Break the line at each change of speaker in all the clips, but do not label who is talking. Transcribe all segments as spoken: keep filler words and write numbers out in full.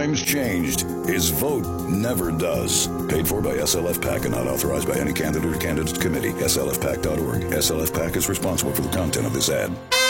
times changed. His vote never does. Paid for by S L F PAC and not authorized by any candidate or candidates committee. S L F P A C dot org. S L F PAC is responsible for the content of this ad.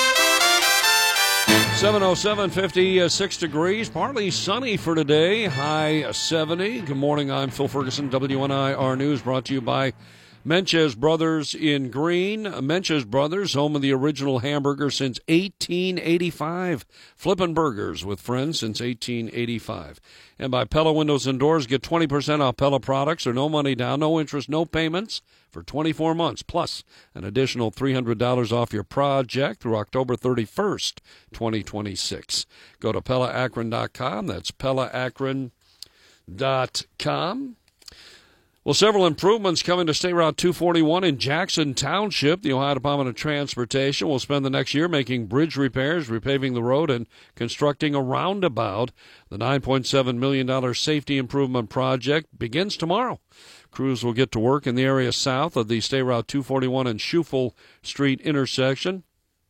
seven oh seven, fifty-six degrees, partly sunny for today, high seventy. Good morning, I'm Phil Ferguson, W N I R News, brought to you by Menches Brothers in Green. Menches Brothers, home of the original hamburger since eighteen eighty-five. Flippin' burgers with friends since eighteen eighty-five. And by Pella Windows and Doors, get twenty percent off Pella products or no money down, no interest, no payments for twenty-four months, plus an additional three hundred dollars off your project through October thirty-first, twenty twenty-six. Go to Pella Akron dot com. That's Pella Akron dot com. Well, several improvements coming to State Route two forty-one in Jackson Township. The Ohio Department of Transportation will spend the next year making bridge repairs, repaving the road, and constructing a roundabout. The nine point seven million dollars safety improvement project begins tomorrow. Crews will get to work in the area south of the State Route two forty-one and Schufel Street intersection.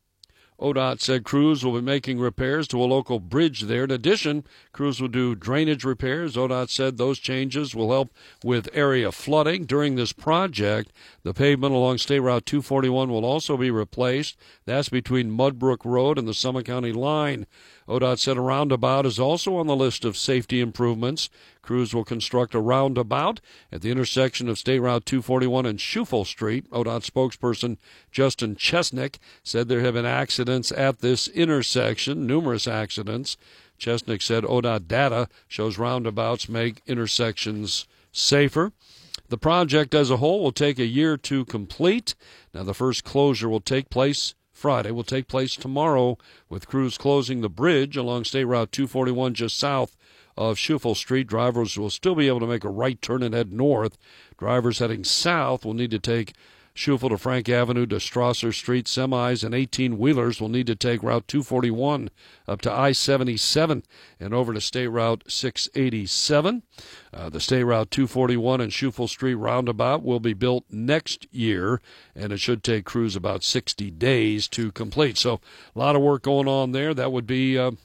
O D O T said crews will be making repairs to a local bridge there. In addition, crews will do drainage repairs. O D O T said those changes will help with area flooding. During this project, the pavement along State Route two forty-one will also be replaced. That's between Mudbrook Road and the Summit County line. O D O T said a roundabout is also on the list of safety improvements. Crews will construct a roundabout at the intersection of State Route two forty-one and Schufel Street. O D O T spokesperson Justin Chesnick said there have been accidents at this intersection, numerous accidents. Chesnick said O D O T data shows roundabouts make intersections safer. The project as a whole will take a year to complete. Now, the first closure will take place Friday, will take place tomorrow, with crews closing the bridge along State Route two forty-one just south of Schufel Street. Drivers will still be able to make a right turn and head north. Drivers heading south will need to take Schufel to Frank Avenue to Strasser Street. Semis and eighteen-wheelers will need to take Route two forty-one up to I seventy-seven and over to State Route six eighty-seven. Uh, the State Route two forty-one and Schufel Street roundabout will be built next year, and it should take crews about sixty days to complete. So a lot of work going on there. That would be Uh,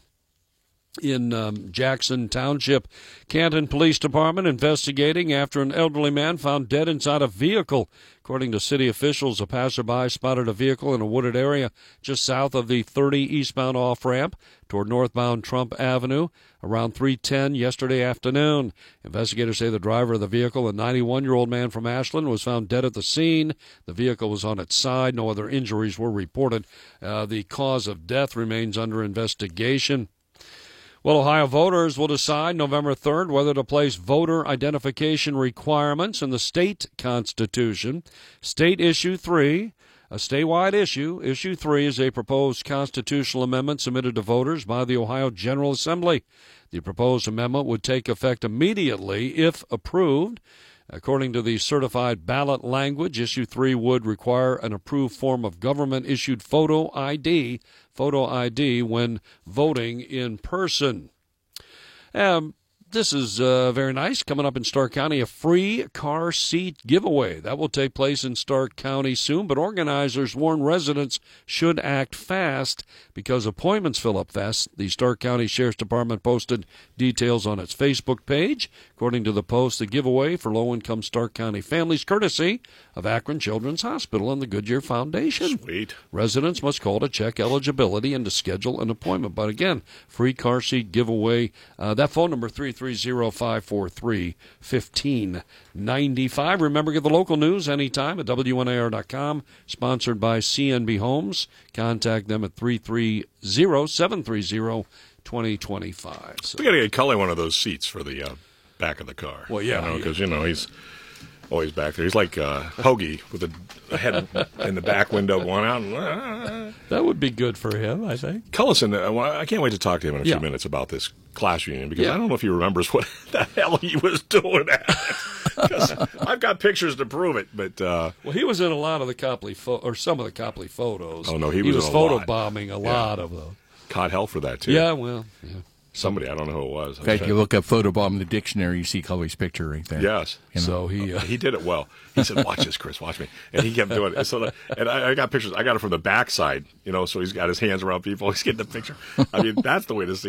in um, Jackson Township. Canton Police Department investigating after an elderly man found dead inside a vehicle. According to city officials, a passerby spotted a vehicle in a wooded area just south of the thirty eastbound off-ramp toward northbound Trump Avenue around three ten yesterday afternoon. Investigators say the driver of the vehicle, a ninety-one-year-old man from Ashland, was found dead at the scene. The vehicle was on its side. No other injuries were reported. Uh, the cause of death remains under investigation. Well, Ohio voters will decide November third whether to place voter identification requirements in the state constitution. State Issue three, a statewide issue. Issue three is a proposed constitutional amendment submitted to voters by the Ohio General Assembly. The proposed amendment would take effect immediately if approved. According to the certified ballot language, Issue three would require an approved form of government-issued photo I D, photo I D when voting in person. Um, this is uh, very nice. Coming up in Stark County, a free car seat giveaway. That will take place in Stark County soon, but organizers warn residents should act fast because appointments fill up fast. The Stark County Sheriff's Department posted details on its Facebook page. According to the post, the giveaway for low-income Stark County families, courtesy of Akron Children's Hospital and the Goodyear Foundation.
Sweet.
Residents must call to check eligibility and to schedule an appointment. But again, free car seat giveaway. Uh, that phone number, three three zero, five four three, one five nine five. Remember, get the local news anytime at W N A R dot com. Sponsored by C N B Homes. Contact them at three three zero, seven three zero, two zero two five. So.
We got to get Cully one of those seats for the uh, back of the car.
Well, yeah.
Because, you, know, you know, he's always back there. He's like uh, Hoagie with a, a head in the back window going out. And, uh,
that would be good for him, I think.
Cullison, uh, I can't wait to talk to him in a
yeah.
few minutes about this class reunion because
yeah.
I don't know if he remembers what the hell he was doing at it. I've got pictures to prove it, but uh,
well, he was in a lot of the Copley fo- or some of the Copley photos.
Oh no, he,
he
was,
was
in a
photobombing
lot.
a
yeah.
lot of them.
Caught hell for that too.
Yeah, well, yeah.
Somebody, I don't know who it was.
In fact, you look up photobomb in the dictionary, you see Cully's picture right there.
Yes.
You know?
So he uh,
he did it well. He said, "Watch this, Chris. Watch me." And he kept doing it. So, and I, I got pictures. I got it from the backside, you know. So he's got his hands around people. He's getting the picture. I mean, that's the way to see it.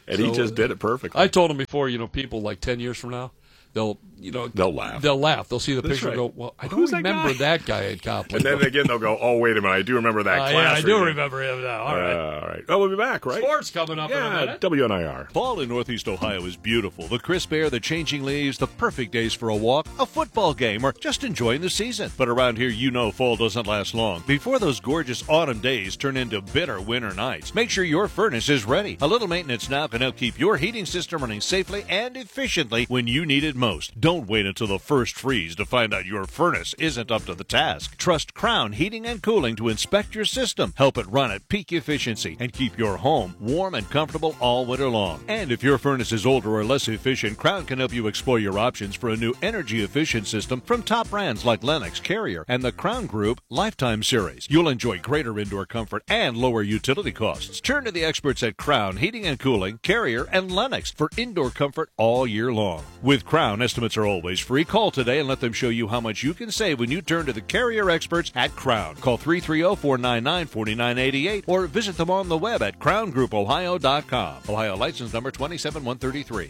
And
So,
he just did it perfectly.
I told him before, you know, people like ten years from now, they'll, you know,
They'll laugh.
They'll laugh. They'll see the
That's
picture
right.
and go, well, I don't
Who's that
remember
guy?
that guy at Copley.
And then again, they'll go, oh, wait a minute, I do remember that
Uh,
class.
yeah, I do
reunion.
remember him now. All right.
Uh, all right. Oh, we'll be back, right?
Sports coming up in a
Yeah,
minute.
W N I R.
Fall in Northeast Ohio is beautiful. The crisp air, the changing leaves, the perfect days for a walk, a football game, or just enjoying the season. But around here, you know fall doesn't last long. Before those gorgeous autumn days turn into bitter winter nights, make sure your furnace is ready. A little maintenance now can help keep your heating system running safely and efficiently when you need it most. Don't wait until the first freeze to find out your furnace isn't up to the task. Trust Crown Heating and Cooling to inspect your system, help it run at peak efficiency, and keep your home warm and comfortable all winter long. And if your furnace is older or less efficient, Crown can help you explore your options for a new energy-efficient system from top brands like Lennox, Carrier, and the Crown Group Lifetime Series. You'll enjoy greater indoor comfort and lower utility costs. Turn to the experts at Crown Heating and Cooling, Carrier, and Lennox for indoor comfort all year long. With Crown, estimates are always free. Call today and let them show you how much you can save when you turn to the Carrier experts at Crown. Call three three zero, four nine nine, four nine eight eight or visit them on the web at crown group ohio dot com. Ohio license number two seven one three three.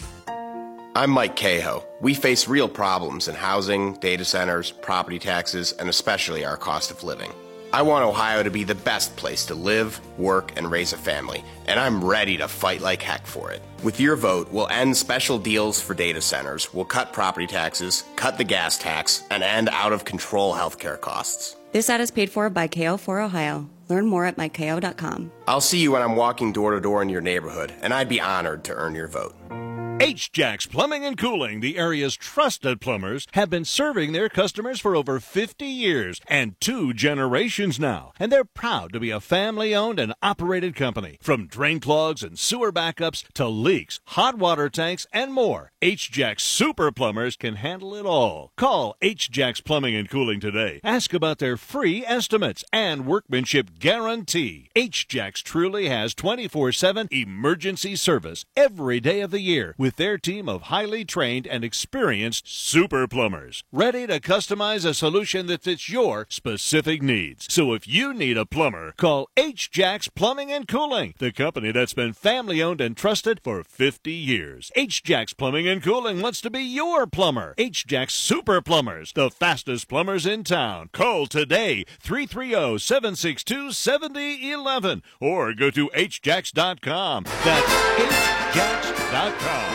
I'm Mike Cahoe. We face real problems in housing, data centers, property taxes, and especially our cost of living. I want Ohio to be the best place to live, work, and raise a family, and I'm ready to fight like heck for it. With your vote, we'll end special deals for data centers, we'll cut property taxes, cut the gas tax, and end out-of-control healthcare costs.
This ad is paid for by K O for Ohio. Learn more at mike k o dot com.
I'll see you when I'm walking door to door in your neighborhood, and I'd be honored to earn your vote.
H-Jacks Plumbing and Cooling, the area's trusted plumbers, have been serving their customers for over fifty years and two generations now. And they're proud to be a family-owned and operated company. From drain clogs and sewer backups to leaks, hot water tanks, and more, H-Jacks Super Plumbers can handle it all. Call H-Jacks Plumbing and Cooling today. Ask about their free estimates and workmanship guarantee. H-Jacks truly has twenty-four seven emergency service every day of the year, with their team of highly trained and experienced super plumbers, ready to customize a solution that fits your specific needs. So if you need a plumber, call H-Jacks Plumbing and Cooling, the company that's been family-owned and trusted for fifty years. H-Jacks Plumbing and Cooling wants to be your plumber. H-Jacks Super Plumbers, the fastest plumbers in town. Call today, three three zero, seven six two, seven zero one one, or go to h jacks dot com. That's h jacks dot com.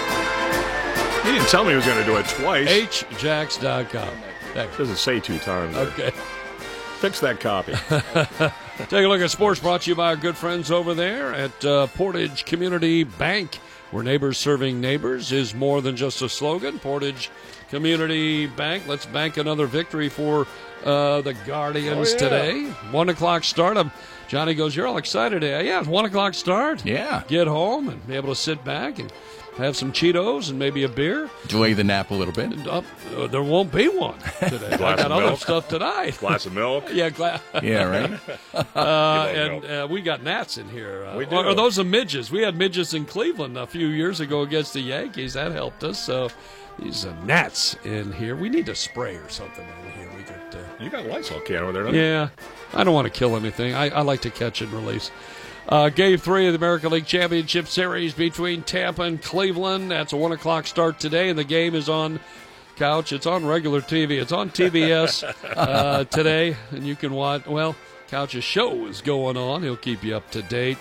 He didn't tell me he was going to do it twice.
h jacks dot com.
It doesn't say two times.
Okay.
Fix that copy.
Take a look at sports brought to you by our good friends over there at uh, Portage Community Bank, where neighbors serving neighbors is more than just a slogan. Portage Community Bank, let's bank another victory for uh, the Guardians
Oh, yeah.
today. One o'clock start. Um, Johnny goes, you're all excited today. Yeah, it's one o'clock start.
Yeah.
Get home and be able to sit back and have some Cheetos and maybe a beer.
Delay the nap a little bit.
Uh, uh, there won't be one today. I
Glass
got
of
other
milk.
stuff tonight.
Glass of milk.
Yeah, gla-
Yeah, right?
uh,
You
and
don't
uh, we got gnats in here. Uh,
We do.
Or, or those are midges. We had midges in Cleveland a few years ago against the Yankees. That helped us. So these are gnats in here. We need to spray or something in here. We could. Uh,
You got a Lysol can over there, don't you?
yeah, I don't want to kill anything. I, I like to catch and release. Uh, game three of the American League Championship Series between Tampa and Cleveland. That's a one o'clock start today, and the game is on Couch. It's on regular T V. It's on T B S uh, today, and you can watch. Well, Couch's show is going on. He'll keep you up to date.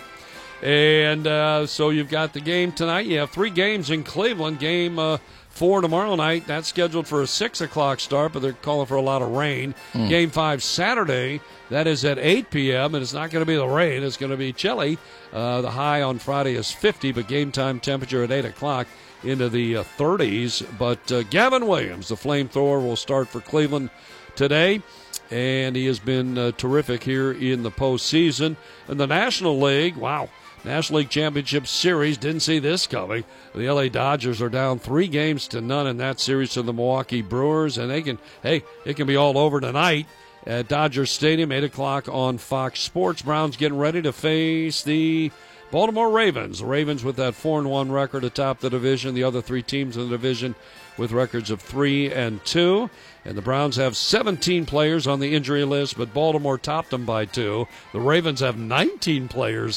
And uh, so you've got the game tonight. You have three games in Cleveland. Game uh, four tomorrow night. That's scheduled for a six o'clock start, but they're calling for a lot of rain.
Mm.
Game five Saturday. That is at eight p.m., and it's not going to be the rain. It's going to be chilly. Uh, the high on Friday is fifty, but game time temperature at eight o'clock into the uh, thirties. But uh, Gavin Williams, the flamethrower, will start for Cleveland today, and he has been uh, terrific here in the postseason. In the National League, wow, National League Championship Series, didn't see this coming. The L A Dodgers are down three games to none in that series to the Milwaukee Brewers, and they can, hey, it can be all over tonight at Dodger Stadium, eight o'clock on Fox Sports. Browns getting ready to face the Baltimore Ravens. The Ravens with that four and one record atop the division. The other three teams in the division with records of three and two. And the Browns have seventeen players on the injury list, but Baltimore topped them by two. The Ravens have nineteen players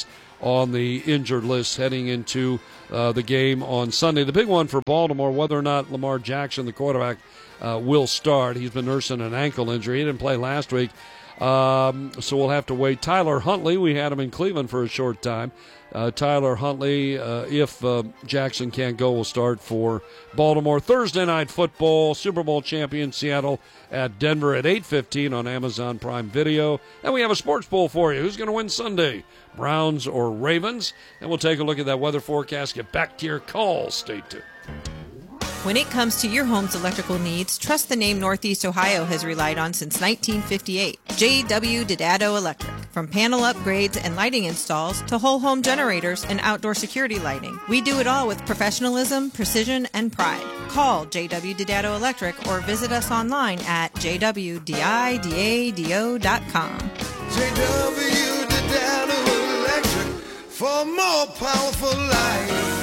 on the injured list heading into uh, the game on Sunday. The big one for Baltimore, whether or not Lamar Jackson, the quarterback, uh, will start. He's been nursing an ankle injury. He didn't play last week, um, so we'll have to wait. Tyler Huntley, we had him in Cleveland for a short time. Uh, Tyler Huntley, uh, if uh, Jackson can't go, will start for Baltimore. Thursday night football, Super Bowl champion Seattle at Denver at eight fifteen on Amazon Prime Video. And we have a sports poll for you. Who's going to win Sunday, Browns or Ravens? And we'll take a look at that weather forecast. Get back to your calls. Stay tuned.
When it comes to your home's electrical needs, trust the name Northeast Ohio has relied on since nineteen fifty-eight. J W Didado Electric. From panel upgrades and lighting installs to whole home generators and outdoor security lighting, we do it all with professionalism, precision, and pride. Call J W Didado Electric or visit us online at j w didado dot com.
J W Didado Electric for more powerful light.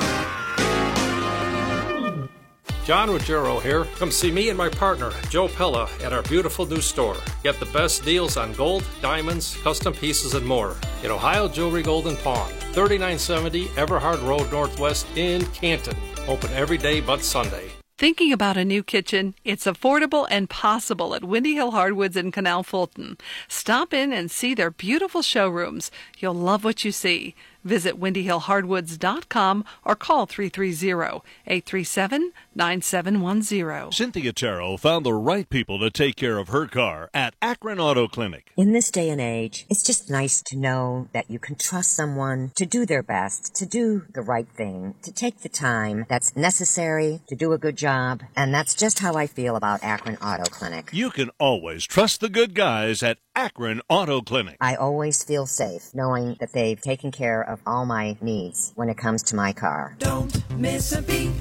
John Ruggiero here. Come see me and my partner, Joe Pella, at our beautiful new store. Get the best deals on gold, diamonds, custom pieces, and more. In Ohio Jewelry Gold and Pawn, thirty-nine seventy Everhard Road Northwest in Canton. Open every day but Sunday.
Thinking about a new kitchen? It's affordable and possible at Windy Hill Hardwoods in Canal Fulton. Stop in and see their beautiful showrooms. You'll love what you see. Visit windy hill hardwoods dot com or call three three zero, eight three seven, nine seven one zero.
Cynthia Terrell found the right people to take care of her car at Akron Auto Clinic.
In this day and age, it's just nice to know that you can trust someone to do their best, to do the right thing, to take the time that's necessary to do a good job. And that's just how I feel about Akron Auto Clinic.
You can always trust the good guys at Akron Auto Clinic.
I always feel safe knowing that they've taken care of all my needs when it comes to my car.
Don't miss a beat.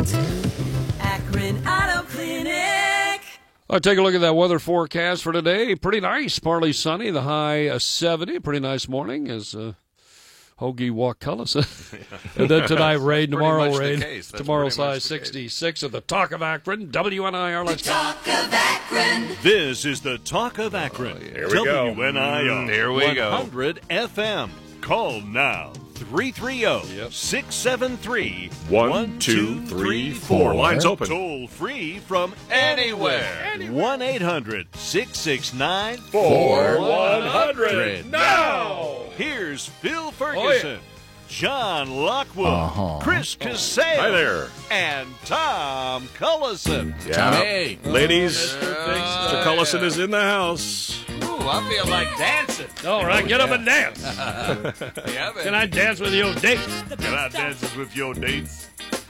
Akron Auto Clinic.
All right, take a look at that weather forecast for today. Pretty nice, partly sunny. The high uh, seventy. Pretty nice morning as uh, Hoagie walk colors. And then tonight, rain. Tomorrow, rain. Tomorrow's high sixty-six at the Talk of Akron. W N I R. Let's go.
Talk of Akron.
This is the Talk of Akron.
Oh, here we go.
W N I R.
Here we go.
one hundred F M. Call now. three three zero, six seven three, one two three four.
Lines open.
Toll free from anywhere. one eight hundred, six six nine,
four one hundred. Now!
Here's Phil Ferguson,
Oh, yeah.
John Lockwood,
Uh-huh.
Chris Casale,
Hi there.
and Tom Cullison.
Yeah.
Tommy.
Ladies, Mister Cullison is in the house.
Ooh, I feel like dancing.
All right, get up and dance.
Yeah,
Can I dance with your dates?
Can I dance with your dates?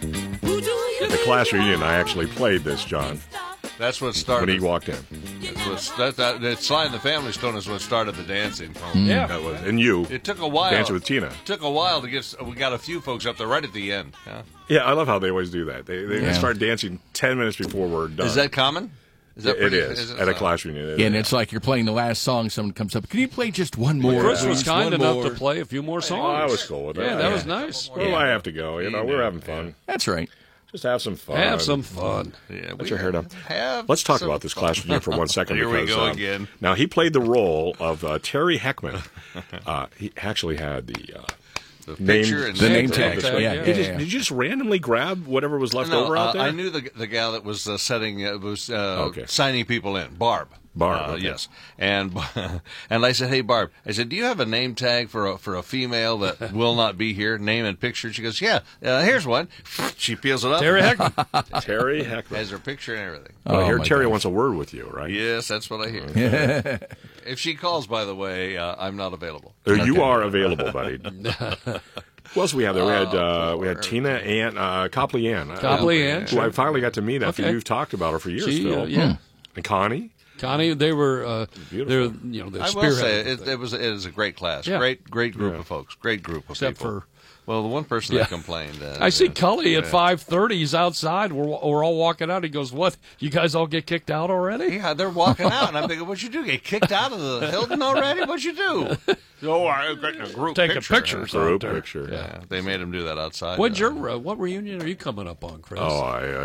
At the class reunion, I actually played this, John,
That's what
when
started.
he walked in.
That's what, that, that, that Sly and the Family Stone is what started the dancing.
Yeah.
That was, and you.
It took a while.
Dancing with Tina.
It took a while to get. We got a few folks up there right at the end. Yeah.
Yeah, I love how they always do that. They, they
Yeah.
start dancing ten minutes before we're done.
Is that common? Is that
it
pretty,
is.
it
At a
uh,
class reunion. It
Yeah, and
is.
it's like you're playing the last song. Someone comes up. Can you play just one more?
Chris was
please?
kind
One
enough
more.
to play a few more songs.
Oh, I was cool with that.
Yeah, that
Yeah.
was nice.
Where do I have to go? You know, we're having fun.
That's right.
Just have some fun.
Have some fun.
Yeah,
Put
we
your hair down.
have
Let's talk
some
about this
fun.
class reunion for one second.
Here we
because,
go
um,
again.
Now, he played the role of uh, Terry Heckman. Uh, he actually had the... Uh,
The
name,
picture and
The name
tag,
tag.
tag,
Yeah,
yeah.
yeah,
Did, you,
yeah.
did you just randomly grab whatever was left
No,
over out
uh,
there?
I knew the the gal that was uh, setting uh, was uh,
Okay.
signing people in, Barb.
Barb,
uh,
okay.
yes, and and I said, "Hey, Barb," I said, "Do you have a name tag for a for a female that will not be here? Name and picture." She goes, "Yeah, uh, here's one." She peels it up.
Terry Heckman.
Terry Heckman.
has her picture and everything.
Well, I
Oh,
hear
my
Terry
gosh.
wants a word with you, right?
Yes, that's what I hear. If she calls, by the way, uh, I'm not available.
Uh, You are available, buddy. Who else we have there? We had uh, we had Tina Ann, uh, Copley Ann,
Copley Ann,
who I finally got to meet after
Okay.
you've talked about her for years,
She,
Phil.
uh, yeah.
And Connie.
Connie, they were, uh, they're,
Beautiful.
you know, they're
I will say
spearheaded
it,
the thing.
it was it is a great class,
Yeah.
great great group
Yeah.
of folks, great group of
Except
people.
for-
well, the one person
Yeah.
that complained. Uh,
I see
yeah.
Cully at
Yeah.
five thirty. He's outside. We're, we're all walking out. He goes, "What? You guys all get kicked out already?"
Yeah, they're walking out, and I'm thinking, "What'd you do? Get kicked out of the Hilton already? What'd you do?"
Oh, I got a group
Taking
picture.
pictures out
Group
there.
picture.
Yeah.
Yeah.
They made him do that outside.
When's
uh,
your uh, what reunion are you coming up on, Chris?
Oh, I, uh,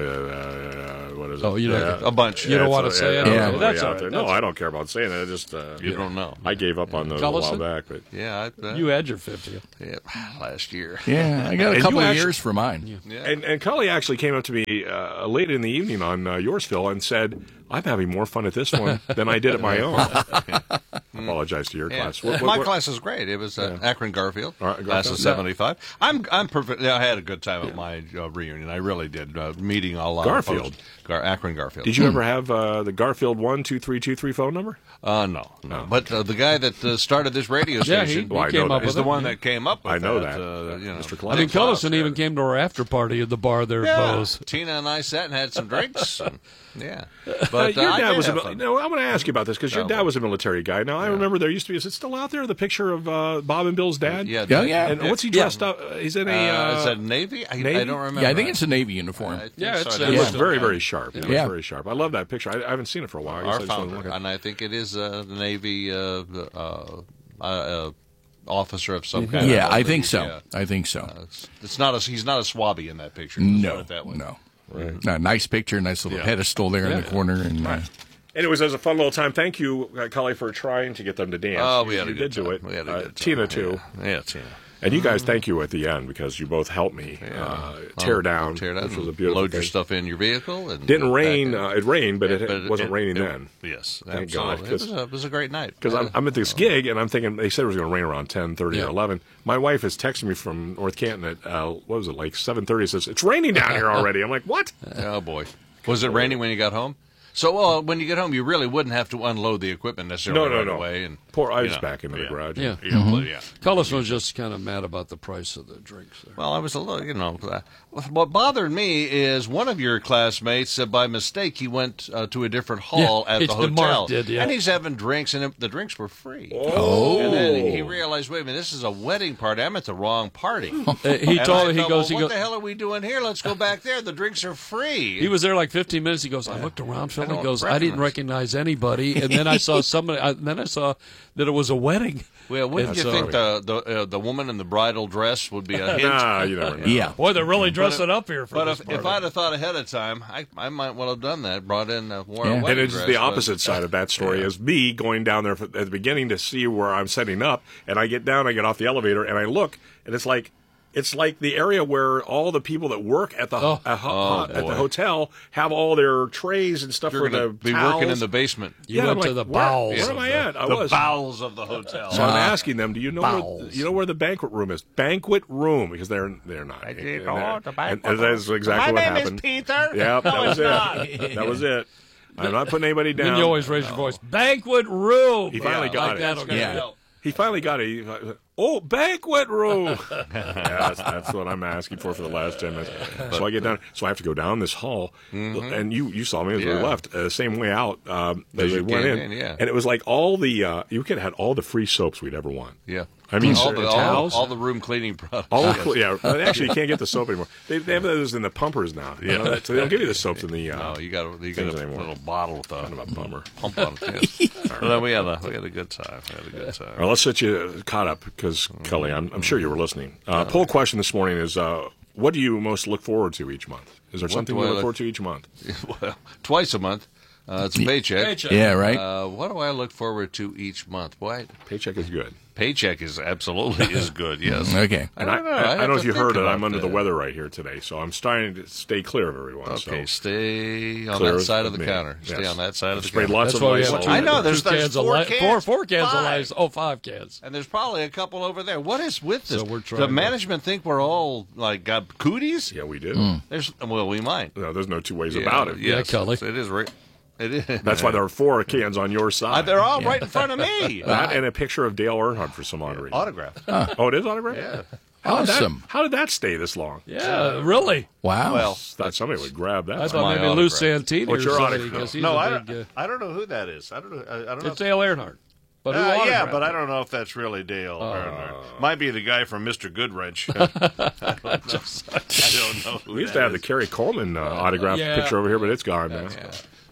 uh, what is it?
Oh, you don't-
Yeah.
a bunch.
You don't
it's
want
a-
to say it?
yeah,
Okay,
it's
that's
way
all
out
right.
there.
That's
No, I don't care about saying it. I just uh,
You don't know.
I gave up on those a
Cullison?
while back, but
Yeah, I, uh,
You had your fiftieth.
yeah, last year.
Yeah, I got a
And
couple
you
of
actually-
years for mine.
Yeah.
And, and Cully actually came up to me uh, late in the evening on uh, yours, Phil, and said, I'm having more fun at this one than I did at my own. I apologize to your
Yeah.
class. What- what-
My
what-
class is great. It was uh, Akron Garfield,
All right,
class
Garfield.
of seventy-five. I'm I'm perfect. I had a good time at my uh, reunion. I really did. Uh, meeting a lot
Garfield?
of folks. Gar- Akron Garfield.
Did you ever have uh, the Garfield one two three two three phone number?
Uh, no, no. But uh, the guy that uh, started this radio
Yeah, he-
station
he Well, I came know up that.
is
with
the
it,
one
yeah.
that came up with
I know
that.
that.
Uh, you know,
Mister
I
Clark.
mean, Cullison even came to our after party at the bar there at
Yeah.
Bose.
Tina and I sat and had some drinks. and, yeah.
Uh,
But uh,
your
I
dad
did
was a,
have
mil-
fun.
no. I'm going to ask you about this because your
Oh,
dad
boy.
was a military guy. Now I remember there used to be. Is it still out there? The picture of uh, Bob and Bill's dad.
Yeah,
Oh, yeah.
And what's he dressed up? Uh, He's in a.
Uh,
Uh,
is that Navy? I,
Navy?
I don't remember.
Yeah, I think it's a Navy uniform.
I think
Yeah,
so.
it's,
I
uh,
think
It
yeah.
was
so.
very, very sharp. It was
Yeah.
very sharp. I love that picture. I, I haven't seen it for a while. I guess
Our
I just wanted to
founder,
look at it.
and I think it is uh, the Navy uh, uh, uh, officer of some kind.
Yeah,
of
I think
Navy,
so.
yeah.
I think so.
Uh, it's, it's not a. He's not a swabby in that picture. Let's put
No,
it that way.
no. No, nice picture, nice little
Yeah.
pedestal there in
Yeah.
the corner, and uh,
Anyways, it was a fun little time. Thank you, uh, Cully, for trying to get them to dance.
Oh, we had
you
a good
did do
time.
it.
We had a
Uh,
good time.
Tina too.
Yeah, yeah Tina.
And you guys, thank you at the end because you both helped me uh, tear
Oh,
down,
tear down,
which was a beautiful
load your
thing.
stuff in your vehicle. And
Didn't
go back
rain.
in.
Uh, it rained, but,
Yeah,
it,
but it-
wasn't
it-
raining
it-
then.
Yes,
Thank God.
absolutely. It was, a, it was a great night.
Because I'm, I'm at this gig and I'm thinking they said it was going to rain around ten thirty
Yeah.
or eleven. My wife is texting me from North Canton at uh, what was it like seven thirty? Says it's raining down here already. I'm like, what?
Oh boy, was it raining when you got home? So, well, when you get home, you really wouldn't have to unload the equipment necessarily
No, no,
right
no.
away. And
Pour ice
you know,
back into the
yeah.
garage.
Yeah.
Yeah, well, yeah.
Cullison was just kind of mad about the price of the drinks there.
Well, I was a little, you know. Uh, what bothered me is one of your classmates, uh, by mistake, he went uh, to a different hall
Yeah,
at
it's
the
the Mark
hotel,
did, yeah.
and he's having drinks, and it, the drinks were free.
Oh.
And then he realized, wait a minute, this is a wedding party. I'm at the wrong party.
Uh, he
And
told
I
he
thought,
goes
well,
he
what
goes
the hell are we doing here? Let's go back there. The drinks are free.
he was there like fifteen minutes. He goes, I looked around, Phil.
I
He
don't
goes, I didn't recognize anybody, and then I saw somebody. I, then I saw that it was a wedding.
Well, wouldn't
And
you
so-
think the the, uh, the woman in the bridal dress would be a hint?
Nah, you never know.
yeah.
Boy, they're really dressing up here for
But
this
if,
party.
if I'd have thought ahead of time, I, I might well have done that. Brought in uh, wore
Yeah.
a
And
wedding
And it's
dress,
the
but-
opposite side of that story is me going down there at the beginning to see where I'm setting up, and I get down, I get off the elevator, and I look, and it's like it's like the area where all the people that work at the
Oh.
uh, ho-
Oh,
at the
boy.
hotel have all their trays and stuff
You're
for
going to
the
be
towels.
working in the basement.
You
Yeah,
went
I'm
to
like,
the
where-
bowels.
Where,
of
am I
the-
at? I
the
was.
bowels of the hotel.
So I'm asking them, do you know where,
Bowels.
you know where the banquet room is? Banquet room, because they're they're not.
I
And,
did
and,
go
that-
to banquet
and that's exactly
My
what
name is
happened.
Peter.
Yeah, that
No,
was
it's
it.
not.
That was it. I'm not putting anybody down.
Then you always raise your voice. Banquet room.
He finally
Yeah,
got
like
it.
that'll get
Yeah.
help.
He finally got it. He, oh, banquet room. yeah, that's, that's what I'm asking for for the last ten minutes. So I get down. So I have to go down this hall, and you you saw me as we
Yeah.
left. Uh, same way out. Um,
As
as we
you
went
came
in,
in, yeah.
and it was like all the uh, you could have had all the free soaps we'd ever want.
Yeah.
I mean,
all
so-
the, all,
towels?
all the room cleaning products.
All the cl- yeah, but actually, you can't get the soap anymore. They, they have those in the pumpers now. You know, that- so they don't give you the soaps in the. Uh,
No, you got a, you got
things
a
anymore.
little bottle with a,
Kind of a bummer.
pump on it. Yes. Well, then we had a we had a good time. We had a good time.
All right, let's get you caught up because Kelly, I'm, I'm sure you were listening. Uh, poll question this morning is: uh, what do you most look forward to each month? Is there
What
something
do
you
I
look
look-
forward to each month?
Well, twice a month. Uh, it's a paycheck.
Paycheck.
Yeah, right.
Uh, what do I look forward to each month? Boy,
Paycheck is good.
paycheck is absolutely is good. Yes.
Okay.
And I,
don't know.
I,
I
I
have
don't know
to
if you
think
heard it.
about
I'm under the
that.
weather right here today, so I'm starting to stay clear of everyone.
Okay,
so.
stay on
Clear
that
as
side of the
me.
counter. Stay
Yes.
on that side of the
Sprayed
counter.
lots
That's
of
why we
lice
have
all
two,
I
over.
know, there's-
two
there's
cans of
four
li-
cans.
four four cans
Five.
of lice. Oh, five cans.
And there's probably a couple over there. What is with this?
So we're trying
the
to-
management think we're all like got cooties?
Yeah, we do.
Mm.
There's well, we might.
No, there's no two ways
Yeah,
about it.
Yes,
Yeah, Cully.
it is. Right. It is.
That's why there are four cans on your
Uh,
side.
they're all right in front of me.
That and a picture of Dale Earnhardt for some odd reason.
Autograph.
Oh, it is autographed?
Yeah.
How did that-
Awesome.
how did that stay this long?
Yeah, really.
Wow.
Well,
Thought somebody would grab that.
I thought
my
maybe Lou
autograph.
Santini
What's
or
your
somebody,
autograph?
because he's
no,
a
I
big,
don't.
uh,
I don't know who that is. I don't know. I, I don't know.
it's Dale Earnhardt. But who
Uh, yeah,
autographed
but
it?
I don't know if that's really Dale
Uh,
Earnhardt. Might be the guy from Mister Goodwrench. I don't know. I don't know who
We used
that
to have the
is.
Kerry Coleman uh, autograph
Yeah.
picture over here, but it's gone now.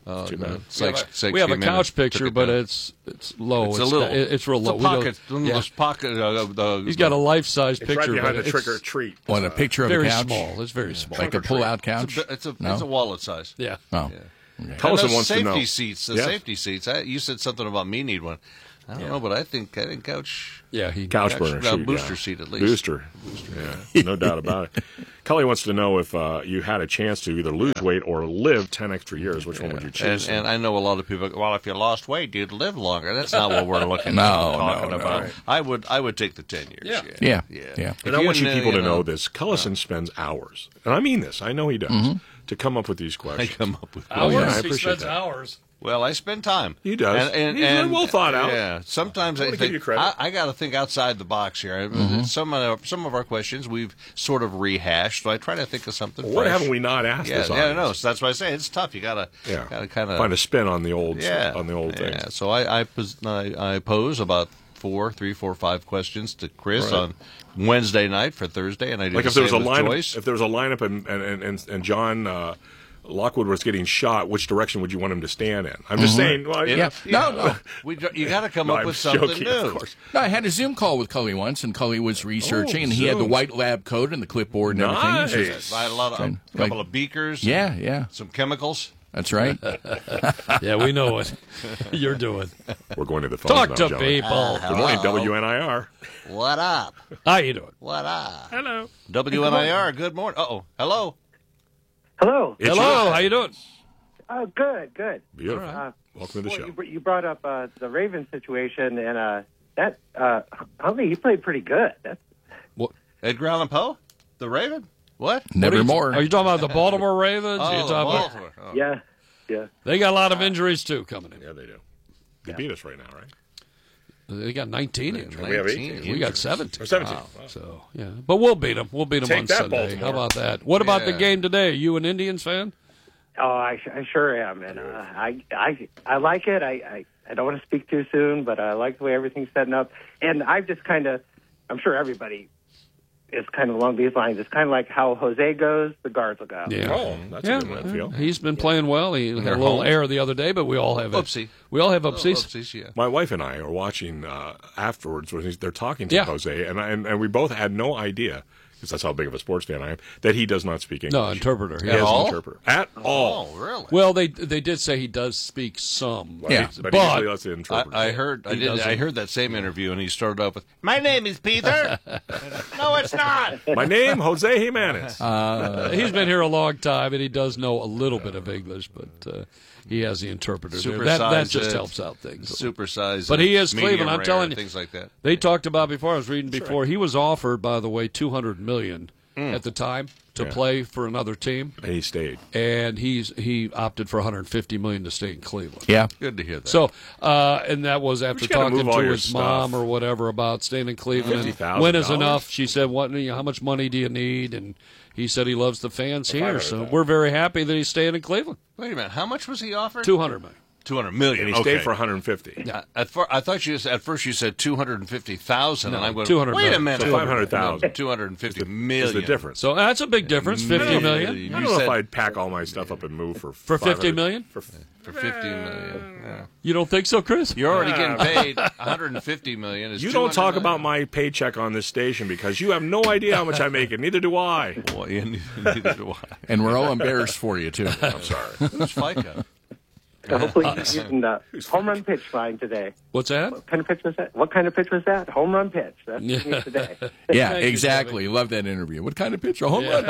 Oh,
too
no.
bad.
It's
We
like
have a,
sixty
we have a
minutes.
couch
Took
picture,
it
but
down.
it's it's low.
It's a little.
it- it's real
It's
low.
a
We don't-
pocket. One of
yeah.
those pocket. Uh, the,
He's got a life-size
It's
picture.
right behind
but
the
it's
trick or treat.
On a picture of
very
a couch?
small. It's very small.
Like a pull-out couch?
It's a, it's a,
No?
it's a wallet size.
Yeah.
Oh.
And
Collison
those
wants to
safety
know.
seats. The
Yes.
safety seats. I, you said something about me need one. I don't know, but I think I think couch.
Yeah, he
Couch burner
uh,
seat,
booster
yeah.
seat at least.
Booster. Yeah, no doubt about it. Kelly wants to know if uh, you had a chance to either lose weight or live ten extra years. Which one would you
And,
choose?
and I know a lot of people go, well, if you lost weight, you'd live longer. That's not what we're looking
No,
at talking
no, no.
about. I would I would take the ten years.
Yeah.
Yeah.
Yeah.
Yeah.
and
If
I want you
kn-
people to know,
know
this. Cullison spends hours, and I mean this. I know he does,
Mm-hmm.
to come up with these
I
questions.
come up with
Hours?
yeah, I
he
appreciate
spends
that.
hours.
Well, I spend time.
He does.
And, and,
He's
and
well thought out.
Yeah. Sometimes
I
I,
wanna
think
give you credit.
I, I got to think outside the box here.
Mm-hmm.
Some of our, some of our questions we've sort of rehashed, so I try to think of something.
What
fresh.
haven't we not asked
Yeah,
this
yeah, I
audience?
know. So that's why I say it's tough. You gotta,
Yeah.
gotta kind of
Find a spin on the old
yeah,
on the old
yeah.
things.
So I, I, pos- I, I pose about four, three, four, five questions to Chris
Right.
on Wednesday night for Thursday, and I did
Like
the
if there was a
same with
lineup,
Joyce.
if there was a lineup, and and and, and, and John. Uh, Lockwood was getting shot. Which direction would you want him to stand in? I'm just saying. Well, you
Yeah.
know,
No, no.
We, you got to come
No,
up
I'm
with something
joking,
new.
of course.
No, I had a Zoom call with Cully once, and Cully was researching,
Oh,
and he had the
Zoom.
white lab coat and the clipboard and everything.
Nice.
It's just-
I had a lot of a
Like-
couple of beakers.
Yeah, yeah.
Some chemicals.
That's right.
Yeah, we know what you're doing.
We're going to the phone.
Talk
now,
to
John.
people.
Good morning, W N I R.
What up?
How you doing?
What up?
Hello.
W N I R. Good morning. Uh oh. Hello.
Hello.
It's
Hello.
you.
How you doing?
Oh, good, good.
Beautiful.
Uh,
Welcome to the
well,
show.
you, br- you brought up uh, the Ravens situation, and uh, that uh, Huntley, he played pretty good. That's
Edgar Allan Poe, the Raven. What?
What are you-
Nevermore.
Are you talking about the Baltimore Ravens?
Oh,
You're
the
talking about-
Baltimore. Oh.
yeah, yeah.
They got a lot of injuries too coming in.
Yeah, they do. They beat us right now, right?
They got nineteen injuries.
We have eighteen.
We got seventeen.
Or seventeen.
Wow.
Wow.
So yeah, but we'll beat them. We'll beat them
Take
on
that,
Sunday.
Baltimore.
How about that? What about the
Yeah.
game today? You an Indians fan?
Oh, I, I sure am, and uh, I, I, I like it. I, I, I don't want to speak too soon, but I like the way everything's setting up. And I've just kind of, I'm sure everybody is kind of along these lines. It's kind of like how Jose goes, the guards will go.
Yeah.
Oh, that's
yeah.
a good way to feel.
He's been playing well. He had
They're
a little
home.
error the other day, but we all have it.
Oopsie.
We all have
Oh,
upsies.
oopsies, yeah.
My wife and I are watching uh, afterwards when he's, they're talking to
Yeah.
Jose, and, I, and and we both had no idea, because that's how big of a sports fan I am, that he does not speak English.
No, interpreter.
He
Yeah.
has
At
an
all?
interpreter. At all.
Oh, really?
Well, they they did say he does speak some.
Yeah,
but,
but, he usually lets the interpreter.
I, I heard. I
He
did. I
doesn't-
heard that same interview, and he started off with, "My name is Peter." No, it's not.
My name, Jose Jimenez.
Uh, he's been here a long time, and he does know a little bit of English, but uh, he has the interpreter there. That, that
Supersize
just
it.
helps out things.
Supersize.
But
it,
he is
medium
Cleveland. I'm
rare,
telling you,
things like that.
They talked about before. I was reading before. He was offered, by the way, two hundred million at the time to
Yeah.
play for another team,
And he stayed.
and he's he opted for one hundred fifty million to stay in Cleveland.
Yeah.
Good to hear that.
So, uh, and that was after
just gotta
talking
move all
to
your
his
stuff.
mom or whatever about staying in Cleveland.
fifty thousand
When is
dollars?
enough? She said, "What? You know, how much money do you need?" And he said he loves the fans here, so
five hundred thousand.
we're very happy that he's staying in Cleveland.
wait a minute. How much was he offered?
Two hundred million.
Two hundred million.
And he
okay.
stayed for one hundred fifty.
Yeah. At fir- I thought you at first you said two hundred and fifty thousand, and
No,
I'm going.
two hundred
Wait a
million.
minute.
So five hundred thousand.
Two hundred and fifty
Is
million.
the difference.
So that's a big difference. Fifty million
You
I don't know
said-
if I'd pack all my stuff up and move for
for
five hundred
fifty million.
For,
for fifty million. Yeah.
You don't think so, Chris?
You're already getting paid one hundred and fifty million. Is
you don't
two hundred
talk
million.
about my paycheck on this station because you have no idea how much I make, and neither do I.
Well, yeah, neither do I.
And we're all embarrassed for you, too.
I'm sorry.
Who's FICA?
So hopefully he's using the home run pitch line today.
What's that?
What kind of pitch was that? What kind of pitch was that? Home run pitch. That's what he needs today.
Yeah,
Thank you,
exactly. Love that interview. What kind of pitch? A home run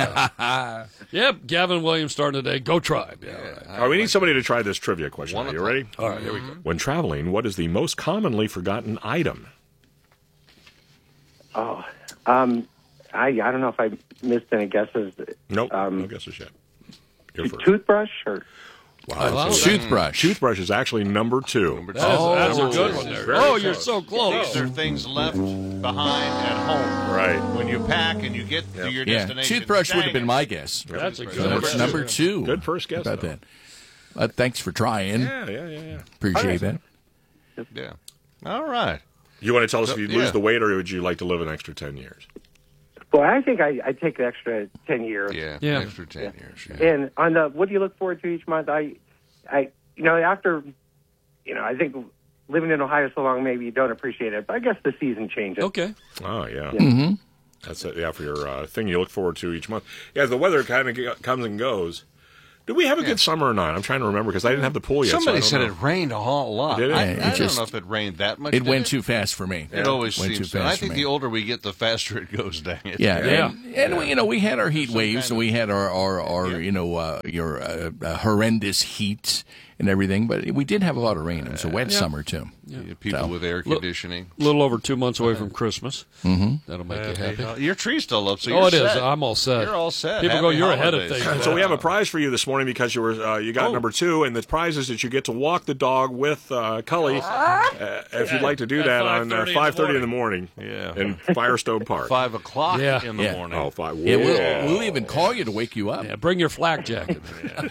pitch.
Yep, Gavin Williams starting today. Go Tribe. Yeah, all right.
All right, we need somebody to try this trivia question.
One
Are you
o'clock.
ready?
All right, here we go.
When traveling, what is the most commonly forgotten item?
Oh, um, I I don't know if I missed any guesses.
Nope,
Um,
no guesses yet. You're first.
Toothbrush or
Wow,
Wow.
that's a-
Toothbrush.
Toothbrush is actually number two.
Number two.
That is,
Oh,
that's a
number
good
two.
one there.
Very
Oh, you're
close.
so close.
These are things left behind at home.
Right.
When you pack and you get
Yep.
to your
Yeah,
destination.
toothbrush would have
dang
been
it.
my guess.
That's a
Good
good
That's
first
one.
number two.
Good first guess,
How about
though.
that? Uh, thanks for trying.
Yeah, yeah, yeah, yeah.
Appreciate
All right.
that.
Yeah. All right.
You want to tell us if you
Yeah.
lose the weight, or would you like to live an extra ten years?
well, I think I I take the extra ten years.
Yeah.
Yeah.
Extra ten years. Yeah.
And on the what do you look forward to each month? I I, you know, after, you know, I think living in Ohio so long, maybe you don't appreciate it. But I guess the season changes.
Okay.
Oh, yeah.
Yeah.
Mm-hmm.
That's it, yeah, for your uh, thing you look forward to each month. Yeah, the weather kind of comes and goes. Did we have a
Yeah.
good summer or not? I'm trying to remember because I didn't have the pool yet.
Somebody
so I
said
don't
it rained a whole lot.
Did it?
I,
Yeah,
I
it
don't
just-
know if it rained that much.
It
did
went too fast for me.
It always
went
seems
too
to. I
fast
think
for
the
me.
older we get, the faster it goes. Dang it.
Yeah,
Yeah.
and, and we, you know, we had our heat
Some
waves,
kind
and we had our, our, our you know, uh, your uh, uh, horrendous heat and everything. But we did have a lot of rain. It was a wet
Yeah.
summer too.
Yeah, people
So-
with air
Look-
conditioning.
A little over two months away from Christmas.
Mm-hmm.
That'll make you
Uh,
happy.
uh, your tree's still up, so
Oh,
you're
it is.
set.
I'm all set.
You're all set.
People go,
Happy
"You're ahead of
holidays."
things."
So we have a prize for you this morning because you were uh, you got
Oh.
number two, and the prize is that you get to walk the dog with uh, Cully. Uh, if you'd like to do
At
that on uh,
five
five
thirty
thirty
in
in
the
the morning,
Yeah.
in Firestone Park.
Five o'clock
Yeah.
in the
Yeah.
morning.
Oh, five.
Yeah,
Whoa.
we'll, we'll even call you to wake you up.
Yeah, bring your flak jacket.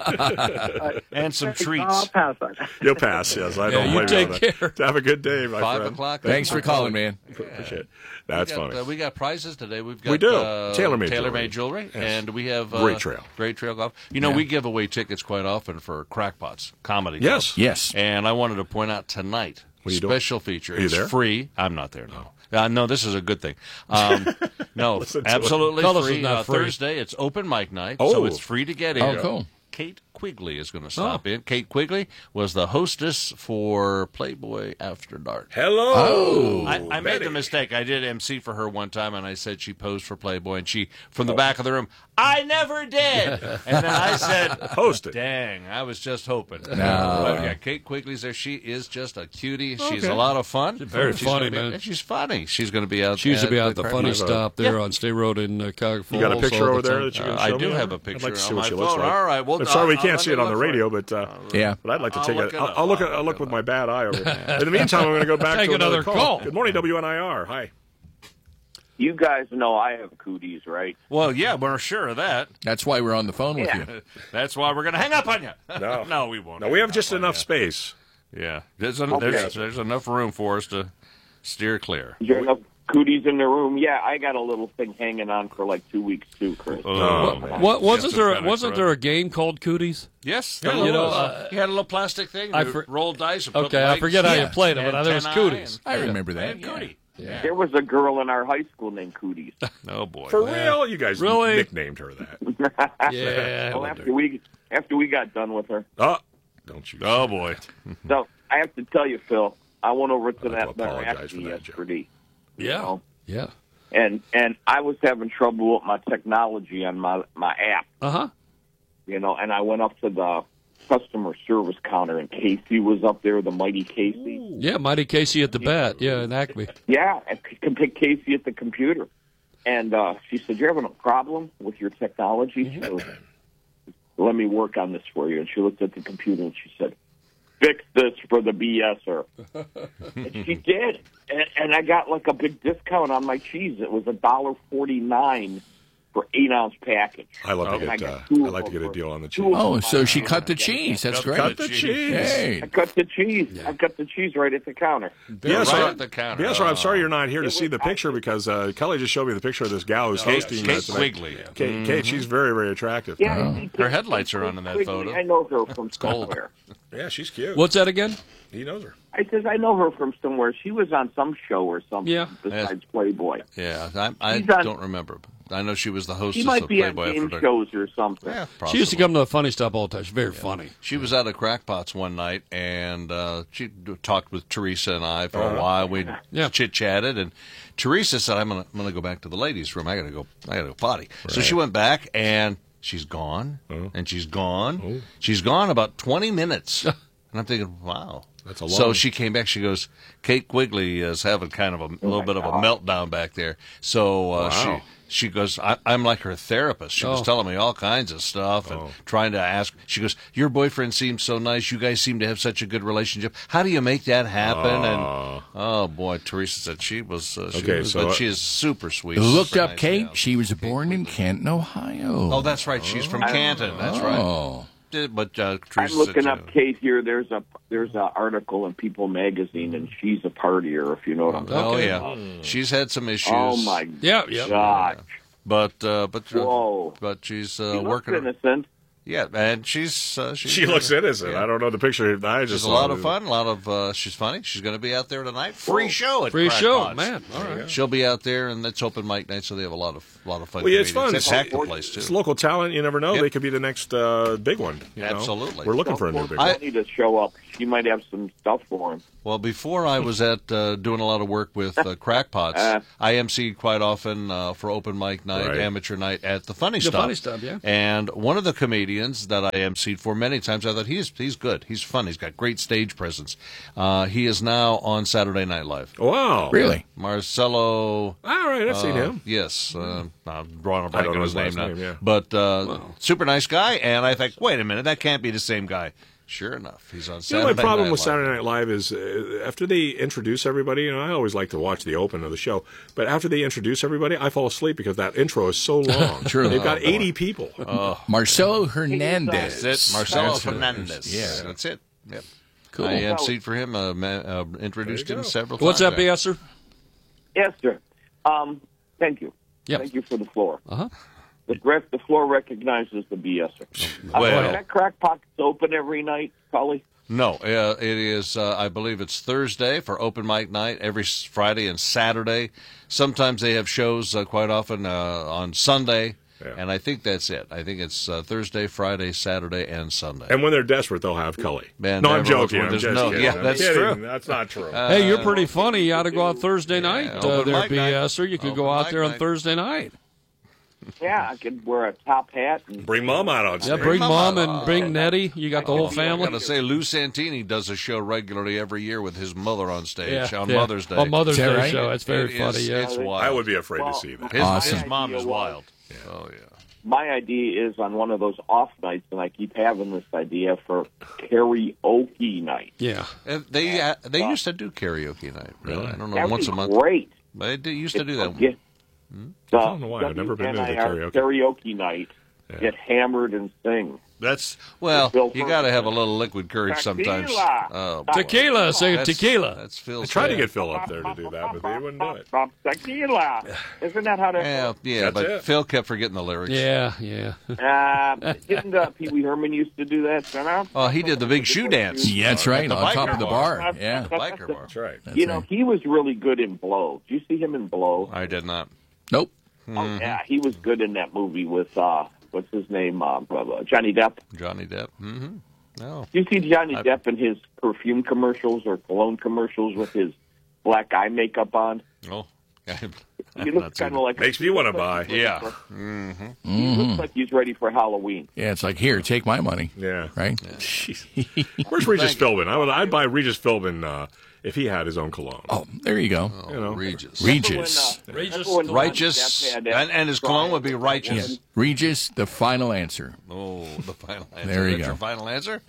And some
I'll
treats.
pass on that.
You'll pass. Yes, I
Yeah,
don't
you
blame
take
you on that.
care.
Have a good day, my
Five
friend.
o'clock.
Thanks for calling, man.
Appreciate it. That's
we got,
funny.
Uh, we got prizes today. We've got
We do.
uh,
Tailor-made
tailor-made
jewelry.
jewelry, and we have uh,
Great Trail.
Great Trail Golf. You know,
Yeah.
we give away tickets quite often for Crackpots comedy.
Yes.
Club.
Yes.
And I wanted to point out tonight,
What are you doing?
special feature.
Are you
It's
there?
free. I'm not there. No. Uh, no, this is a good thing. Um, no,
Listen to
absolutely
Tell us
free.
it's not
Uh,
free.
Thursday, it's open mic night,
Oh.
so it's free to get in.
Oh, cool.
Kate Quigley is going to stop in. Kate Quigley was the hostess for Playboy After Dark.
Hello.
Oh.
I, I made
Betty.
the mistake. I did M C for her one time, and I said she posed for Playboy, and she, from the back of the room, I never did. And then I said,
Hosted.
dang, I was just hoping.
No.
But yeah, Kate Quigley's there. She is just a cutie. She's
Okay.
a lot of fun.
She's very
She's
funny,
gonna be-
man.
and she's funny. She's going to be out
She used to be out at the
Crack
funny
Night.
stop there on State Road in uh, Cuyahoga Falls.
You got a picture
all
over
the
there
time.
that you can
Uh, I
show
do
me?
have a
I'd
picture
like to see
on
what
my
she looks
phone.
like.
All right, well,
I'm sorry we
I'll-
can't
I'll
see
let
it
me
on the
look for
radio,
you.
but uh,
Yeah.
but I'd like to
I'll
take
look
it.
it
I'll,
up.
I'll look.
I'll
At, I'll
look
look
it
with
up.
my bad eye over. In the meantime, I'm going to go back
Take
to
another call.
Good morning, W N I R. Hi.
You guys know I have cooties, right?
Well, yeah, we're sure of that.
That's why we're on the phone with
Yeah.
you.
That's why we're going to hang up on you.
No.
no, we won't.
No, we have
hang
just
up on
enough
you.
space.
Yeah, there's, en-
Okay.
there's, there's enough room for us to steer clear.
Is there enough cooties in the room? Yeah, I got a little thing hanging on for like two weeks too, Chris.
Oh,
man.
What wasn't there?
Schizophrenic,
Wasn't
right?
there a game called Cooties?
Yes,
Yeah,
there
you know,
was.
uh,
he had a little plastic thing.
I
You
for-
rolled dice. And put
Okay, I
legs
forget how you
and
played it, but there was
antennae
Cooties.
I remember that.
And, and Cootie. Yeah.
There was a girl in our high school named Cooties.
Oh boy.
For real? You guys
Really?
nicknamed her that.
Yeah.
well, after we after we got done with her,
Oh, don't you?
Oh boy.
so I have to tell you, Phil, I went over to
I'd like
that
to apologize
Marathi
for that, Joe.
yesterday. you
Yeah.
know,
Yeah.
and and I was having trouble with my technology on my my app.
Uh huh.
You know, and I went up to the customer service counter, and Casey was up there, the mighty Casey.
Yeah, Mighty Casey at the bat. Yeah, in Acme.
Yeah, and c- can pick Casey at the computer. And uh, she said, "You're having a problem with your technology?" She goes, "Let me work on this for you." And she looked at the computer and she said, "Fix this for the B S er." And she did, and, and I got like a big discount on my cheese. It was a dollar forty nine for eight ounce package.
I love to
And I
get.
got
Uh,
two
I
of
like to
them
get a
for-
deal on the
two
cheese.
of them
Oh,
for
so
five
she
dollars.
cut the cheese. That's great.
Cut the cheese.
Hey.
I cut the cheese. I cut the cheese right at the counter.
Yes,
right
sir.
at the counter.
Yes, sir. I'm sorry you're not here to
It
see
was
the picture because uh, Kelly just showed me the picture of this gal who's
Kate,
hosting
Kate
uh, tonight.
Quigley.
Kate, Kate, she's very, very attractive.
Yeah,
Her headlights are on in that
Quigley,
photo.
I know her from somewhere.
Yeah, she's cute.
What's that again?
He knows her.
I says I know her from somewhere. She was on some show or something
Yeah.
besides Playboy.
Yeah, I, I
She's on-
don't remember. I know she was the hostess
She might
of
be on
Playboy
game
After Dark.
shows or something.
Yeah,
She used to
possibly.
come to the funny stop all the time. She's very funny.
She was out of Crackpots one night, and uh, she d- talked with Teresa and I for
Uh-huh.
a while. We
Yeah.
chit chatted, and Teresa said, "I'm gonna, I'm gonna go back to the ladies' room. I gotta go. I gotta go potty." So she went back, and she's gone,
Oh.
and she's gone.
Oh.
She's gone about twenty minutes, and I'm thinking, "Wow."
That's a
So
long-
she came back. She goes, "Kate Quigley is having kind of a
Oh
little bit of a meltdown back there." So uh,
Wow.
she. She goes, I, I'm like her therapist. She was
Oh.
telling me all kinds of stuff and
Oh.
trying to ask. She goes, your boyfriend seems so nice. You guys seem to have such a good relationship. How do you make that happen? And oh boy, Teresa said she was. Uh, she
Okay,
was,
so,
but
uh,
she is super sweet.
Looked
super
up
nice
Kate.
gal.
She was born in Canton, Ohio.
Oh, that's right. She's from Canton. That's right.
Oh.
Did- But uh,
I'm
Teresa
looking
said,
up Kate here. There's a there's an article in People magazine, and she's a partier. If you know what I'm
Oh
talking
yeah,
about.
she's had some issues.
Oh my
Yeah, yeah.
gosh!
But uh, but uh,
Whoa.
but she's uh,
She looks
working.
innocent.
Yeah, and she's uh, she's
She looks innocent. I don't know the picture. I just
She's a
saw
lot
it.
of fun. A lot of uh, she's funny. She's going to be out there tonight. Free show at
Free
Crack
show,
Pots.
man. All right.
She'll be out there, and it's open mic night, so they have a lot of lot of fun.
Well, yeah, it's
comedians.
fun.
They
It's,
pack the place too.
it's local talent. You never know.
Yep.
They could be the next uh, big one. you know?
Absolutely.
We're looking for a new big
I
one.
need to show up. She might have some stuff for him.
Well, before I was at uh, doing a lot of work with uh, Crackpots,
Uh.
I emceed quite often uh, for open mic night,
Right.
amateur night at the Funny
The
Stuff.
Funny Stuff, yeah.
And one of the comedians that I emceed for many times, I thought he's he's good, he's fun, he's got great stage presence. Uh, he is now on Saturday Night Live.
Wow,
really?
Marcelo.
All right, I've seen
uh,
him.
Yes, uh, I'm drawing a
I
blank
don't
on
know
his
his
name
last
now.
name, yeah.
But uh, super nice guy, and I think, wait a minute, that can't be the same guy. Sure enough, he's on
You
Saturday
know, my problem
Night
with
Live.
Saturday Night Live is uh, after they introduce everybody, you know, I always like to watch the open of the show, but after they introduce everybody, I fall asleep because that intro is so long.
True.
They've got
Oh, boy.
eighty people.
Marcelo Hernandez.
That's it, Marcelo
That's what it is.
Fernandez.
Yeah.
That's it. Yep.
Cool.
I emceed for him, uh, ma- uh, introduced
There you
him
go.
several
What's
times.
that, B S, sir?
Yes, sir. Um, thank you.
Yep.
Thank you for the floor.
Uh-huh.
The, rec- the floor recognizes the BSer. Uh,
Well-
is that Crackpots open every night, Cully?
No, uh, it is, uh, I believe it's Thursday for open mic night, every s- Friday and Saturday. Sometimes they have shows uh, quite often uh, on Sunday,
Yeah.
and I think that's it. I think it's uh, Thursday, Friday, Saturday, and Sunday.
And when they're desperate, they'll have Cully.
Man,
no, I'm
never was
joking.
when
I'm
there's
just
no-
kidding.
yeah,
I'm
that's
kidding.
true.
That's not true.
Uh,
Hey, you're pretty funny. You ought to go out Thursday night uh,
open
there,
mic night.
B S, or you could go
Open
out
mic
there on
night.
Thursday night.
Yeah, I could wear a top hat. And
Bring Mom out on
Yeah,
stage.
bring Mom
out.
and bring Nettie. You got the whole
I
family.
got to say, Lou Santini does a show regularly every year with his mother on stage
Yeah,
on
yeah.
Mother's Day.
On Mother's
Is that
Day
right?
show. That's very
It
funny,
is-
yeah.
It's wild.
I would be afraid
Well,
to see that.
His,
Awesome.
his mom is
Idea was-
wild. Oh, yeah.
my idea is on one of those off nights, and I keep having this idea for karaoke night.
Yeah.
Uh, They uh, they used to do karaoke night. Really? I don't know,
That'd
once
be
a month.
great.
But they did- used to do that.
Yeah.
I don't know why. I've never been to the
W N I R
karaoke.
karaoke night.
Yeah.
Get hammered and sing.
That's well,
Bill
you got to have a little liquid courage sometimes.
Tequila.
Oh, boy.
Tequila. Say
That's-
tequila.
That's
I
Phil's.
tried to
thing.
get Phil up there to do that, but they wouldn't do it.
Tequila. Isn't that how that
Yeah, yeah,
That's
but
it.
Phil kept forgetting the lyrics.
Yeah, yeah.
Uh, didn't uh, Pee Wee Herman used to do that?
Oh, he did the big shoe dance.
Yeah, that's right.
the
On top
biker
of the
bar.
bar. Yeah.
Biker bar.
That's right.
That's
You know,
right.
he was really good in Blow. Did you see him in Blow?
I did not.
Nope.
Oh, yeah, he was good in that movie with, uh, what's his name, uh, uh, Johnny Depp.
Johnny Depp. Mm-hmm. No.
You see Johnny
I-
Depp in his perfume commercials or cologne commercials with his black eye makeup on?
Oh.
He looks kind of like...
Makes me want to buy.
Yeah.
Mm-hmm. He looks like he's ready for Halloween.
Yeah, it's like, here, take my money.
Yeah.
Right?
Jeez. Where's Regis Philbin? I would. I'd buy Regis Philbin uh, if he had his own cologne.
Oh, there you go.
Oh,
You know.
Regis.
Regis.
When, uh,
Regis.
remember when Johnny
Righteous.
Depp had that
And, and his cologne would be
Yeah.
righteous.
Regis, the final answer.
Oh, the final answer.
There you
That's
go.
your final answer?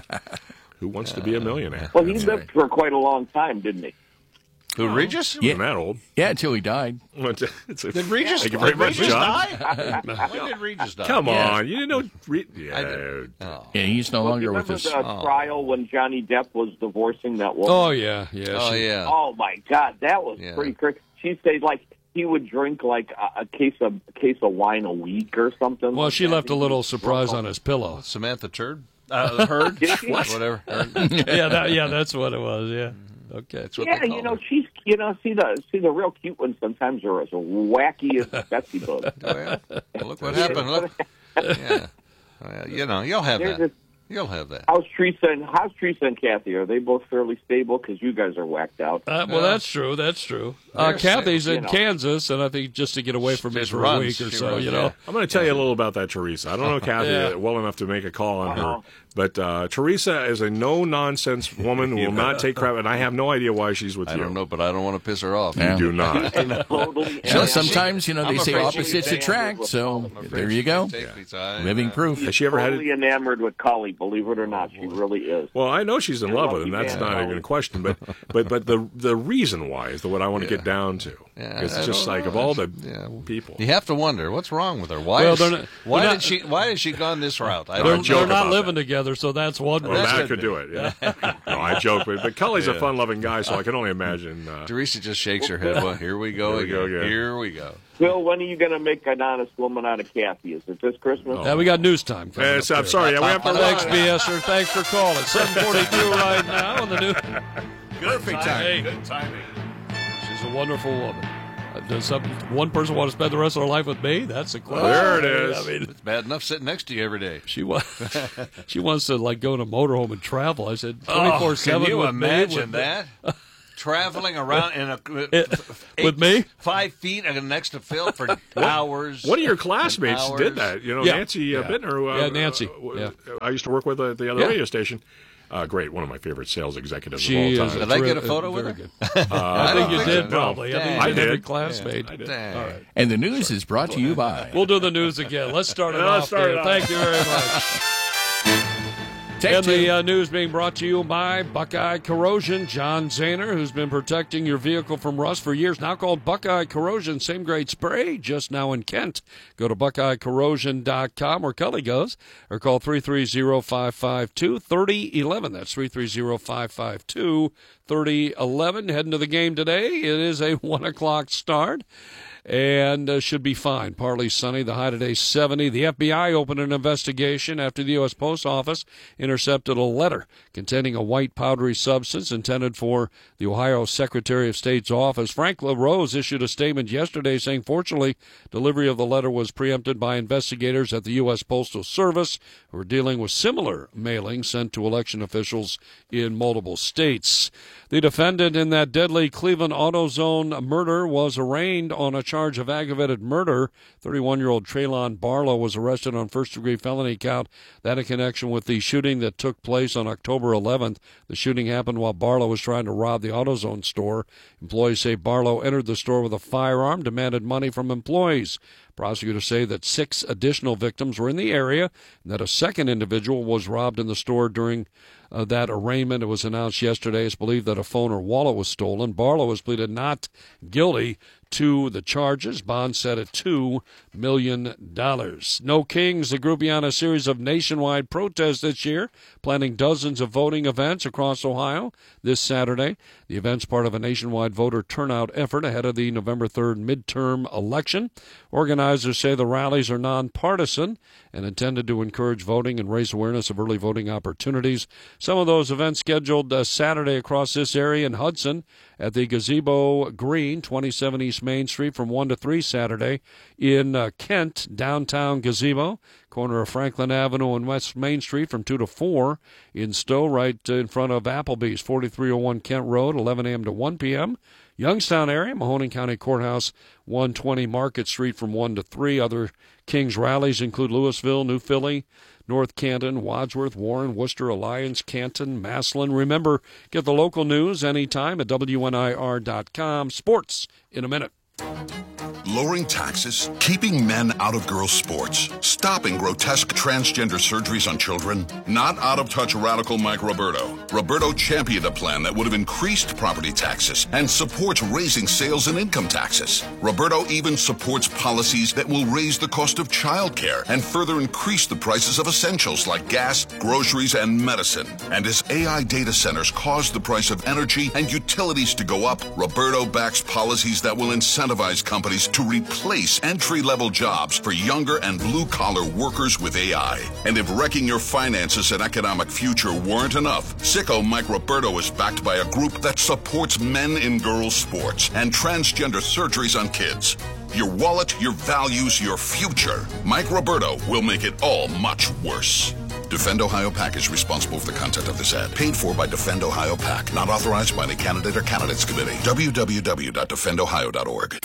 Who wants to be a millionaire?
Well, he
That's
lived
right.
for quite a long time, didn't he?
Who, Regis?
He wasn't that old.
Yeah, until he died.
It's a-
Did Regis,
Thank you very
did
much,
Regis
John.
die? When did Regis die?
Come
Yeah.
on, you didn't know. Re-
I
yeah.
did. Oh.
Yeah, he's no
Well,
longer
you
with
remember
us.
the
Oh.
trial when Johnny Depp was divorcing that woman?
Oh, yeah, yeah.
Oh,
she-
yeah.
Oh, my God, that was
Yeah.
pretty crazy. She said, like, he would drink, like, a, a case of a case of wine a week or something.
Well,
like
she
that.
left a little surprise on his pillow.
Samantha Turd? Uh, Heard?
Did she?
Whatever. Heard.
yeah, that, yeah, that's what it was. Yeah. Okay.
That's what
Yeah,
they call
you know,
her.
she's, you know, see the see the real cute ones sometimes are as wacky as Betsy Bug.
Oh, yeah. Well, look what happened. Look. Yeah. Well, you know, you'll have
There's
that.
this-
You'll have that.
How's Teresa and how's Teresa and Kathy? Are they both fairly stable? Because you guys are whacked out.
Uh, well, that's true. That's true. Uh,
They're
Kathy's
safe,
in
you know.
Kansas, and I think just to get away from me
Just
for
runs.
a week or
She
so,
runs,
you
yeah.
know.
I'm going to tell you a little about that Teresa. I don't know Kathy
Yeah.
well enough to make a call on
Uh-huh.
her, but uh, Teresa is a no-nonsense woman who will not take crap, and I have no idea why she's with
I
you.
don't know, but I don't want to piss her off.
Yeah.
You do not.
Totally.
So
Yeah.
sometimes, you know,
I'm
they say
afraid
opposites
she's
attract, so
I'm
afraid
there you
she
go.
can take me time.
Living proof.
Has she ever had
totally
it?
enamored with Collie Believe it or not, she really is.
Well, I know she's in
You're
love with him.
lucky,
That's
man.
not even a question. But but but the the reason why is the what I want to get down to.
Yeah,
Because
I
it's just
don't
like
know.
of all the
Yeah.
people.
You have to wonder what's wrong with her. Why?
Well,
is,
they're not-
why
they're
did
not-
she? Why has she gone this route? I
They're,
don't
they're
know.
not living together, so that's one.
Well,
That
that
could
could
be.
do it. Yeah. No, I joke, but, but Cully's a
Yeah.
fun-loving guy, so I can only imagine. Uh,
Teresa just shakes her head. Well, here we go
Here we go
again.
again.
Here we go.
Phil, when are you going to make an honest woman out of Kathy? Is it this Christmas?
Yeah, we got news time. coming
Yes,
up
I'm
there.
sorry, yeah, we have to
Thanks,
run.
B S er. Thanks for calling. seven forty-two right now on the news.
Perfect time.
Hey,
Good timing.
she's a wonderful woman. Uh, Does some, one person want to spend the rest of their life with me? That's a question.
There it is.
I mean,
It's bad enough sitting next to you every day.
she wa- she wants to like go in a motorhome and travel. I said
Oh,
twenty-four seven.
can you
with me,
imagine
with
that? Traveling around in a
It-
eight-
with me?
five feet next to Phil for hours.
One of your
and
classmates
hours.
did that. You know,
Yeah.
Nancy uh,
Yeah.
Bittner. Uh,
Yeah, Nancy.
uh,
Yeah.
I used to work with her at the other
Yeah.
radio station. Uh, great, one of my favorite sales executives
She
of all
is
time.
a
Did I get a
terri-
photo with
very
her?
good.
Uh,
I think you
I
did
don't
probably.
know.
I think
I
you did. Every
did.
classmate.
I did.
Dang.
All right.
And the news is brought to you by.
We'll do the news again. Let's start it
Yeah, let's
off
start
there.
it off.
Thank you very much.
Take
And
two.
the uh, news being brought to you by Buckeye Corrosion. John Zaner, who's been protecting your vehicle from rust for years, now called Buckeye Corrosion. Same grade spray, just now in Kent. Go to buckeye corrosion dot com where Kelly goes, or call three three zero, five five two, three zero one one. That's three three zero, five five two, three zero one one. Heading to the game today. It is a one o'clock start. And uh, should be fine. Partly sunny. The high today seventy. The F B I opened an investigation after the U S Post Office intercepted a letter containing a white powdery substance intended for the Ohio Secretary of State's office. Frank LaRose issued a statement yesterday saying, fortunately, delivery of the letter was preempted by investigators at the U S Postal Service who are dealing with similar mailings sent to election officials in multiple states. The defendant in that deadly Cleveland AutoZone murder was arraigned on a charge of aggravated murder. thirty-one-year-old Traylon Barlow was arrested on first-degree felony count. That in connection with the shooting that took place on October eleventh. The shooting happened while Barlow was trying to rob the AutoZone store. Employees say Barlow entered the store with a firearm, demanded money from employees. Prosecutors say that six additional victims were in the area and that a second individual was robbed in the store during uh, that arraignment. It was announced yesterday. It's believed that a phone or wallet was stolen. Barlow has pleaded not guilty to the charges. Bond set at two million dollars. No Kings, the group behind a series of nationwide protests this year, planning dozens of voting events across Ohio this Saturday. The event's part of a nationwide voter turnout effort ahead of the November third midterm election. Organizers say the rallies are nonpartisan and intended to encourage voting and raise awareness of early voting opportunities. Some of those events scheduled uh, Saturday across this area in Hudson at the Gazebo Green, twenty-seven East Main Street from one to three Saturday. In uh, Kent, downtown Gazebo, corner of Franklin Avenue and West Main Street from two to four. In Stowe, right in front of Applebee's, forty-three oh one Kent Road, eleven a.m. to one p.m. Youngstown area, Mahoning County Courthouse, one twenty Market Street from one to three. Other Kings rallies include Louisville, New Philly, North Canton, Wadsworth, Warren, Worcester, Alliance, Canton, Massillon. Remember, get the local news anytime at W N I R dot com. Sports in a minute.
Lowering taxes, keeping men out of girls' sports, stopping grotesque transgender surgeries on children. Not out of touch radical Mike Roberto. Roberto championed a plan that would have increased property taxes and supports raising sales and income taxes. Roberto even supports policies that will raise the cost of childcare and further increase the prices of essentials like gas, groceries, and medicine. And as A I data centers cause the price of energy and utilities to go up, Roberto backs policies that will incentivize companies to replace entry-level jobs for younger and blue-collar workers with A I. And if wrecking your finances and economic future weren't enough, Sicko Mike Roberto is backed by a group that supports men in girls' sports and transgender surgeries on kids. Your wallet, your values, your future. Mike Roberto will make it all much worse. Defend Ohio PAC is responsible for the content of this ad. Paid for by Defend Ohio PAC. Not authorized by any candidate or candidates committee. w w w dot defend ohio dot org.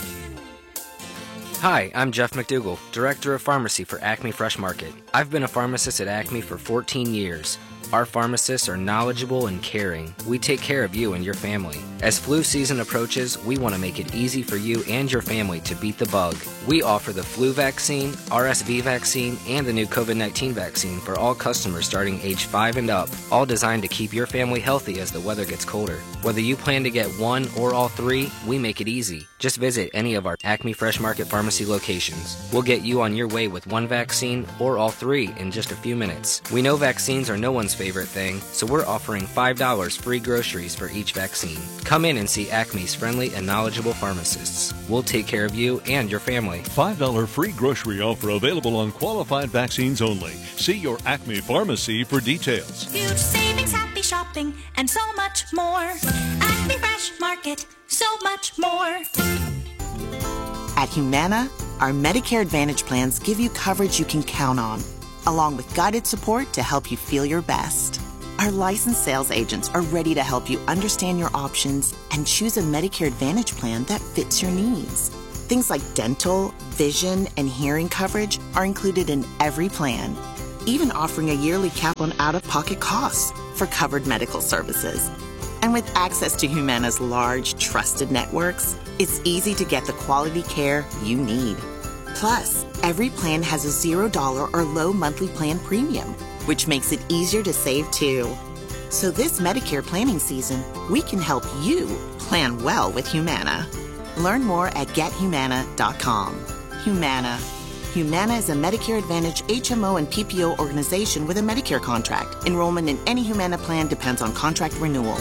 Hi, I'm Jeff McDougall, Director of Pharmacy for Acme Fresh Market. I've been a pharmacist at Acme for fourteen years. Our pharmacists are knowledgeable and caring. We take care of you and your family. As flu season approaches, we want to make it easy for you and your family to beat the bug. We offer the flu vaccine, R S V vaccine, and the new COVID nineteen vaccine for all customers starting age five and up, all designed to keep your family healthy as the weather gets colder. Whether you plan to get one or all three, we make it easy. Just visit any of our Acme Fresh Market Pharmacy locations. We'll get you on your way with one vaccine or all three in just a few minutes. We know vaccines are no one's favorite thing, so we're offering five dollars free groceries for each vaccine. Come in and see Acme's friendly and knowledgeable pharmacists. We'll take care of you and your family.
five dollars free grocery offer available on qualified vaccines only. See your Acme pharmacy for details.
Huge savings, happy shopping, and so much more. Acme Fresh Market, so much more.
At Humana, our Medicare Advantage plans give you coverage you can count on, along with guided support to help you feel your best. Our licensed sales agents are ready to help you understand your options and choose a Medicare Advantage plan that fits your needs. Things like dental, vision, and hearing coverage are included in every plan, even offering a yearly cap on out-of-pocket costs for covered medical services. And with access to Humana's large, trusted networks, it's easy to get the quality care you need. Plus, every plan has a zero dollar or low monthly plan premium, which makes it easier to save too. So this Medicare planning season, we can help you plan well with Humana. Learn more at get humana dot com. Humana. Humana is a Medicare Advantage H M O and P P O organization with a Medicare contract. Enrollment in any Humana plan depends on contract renewal.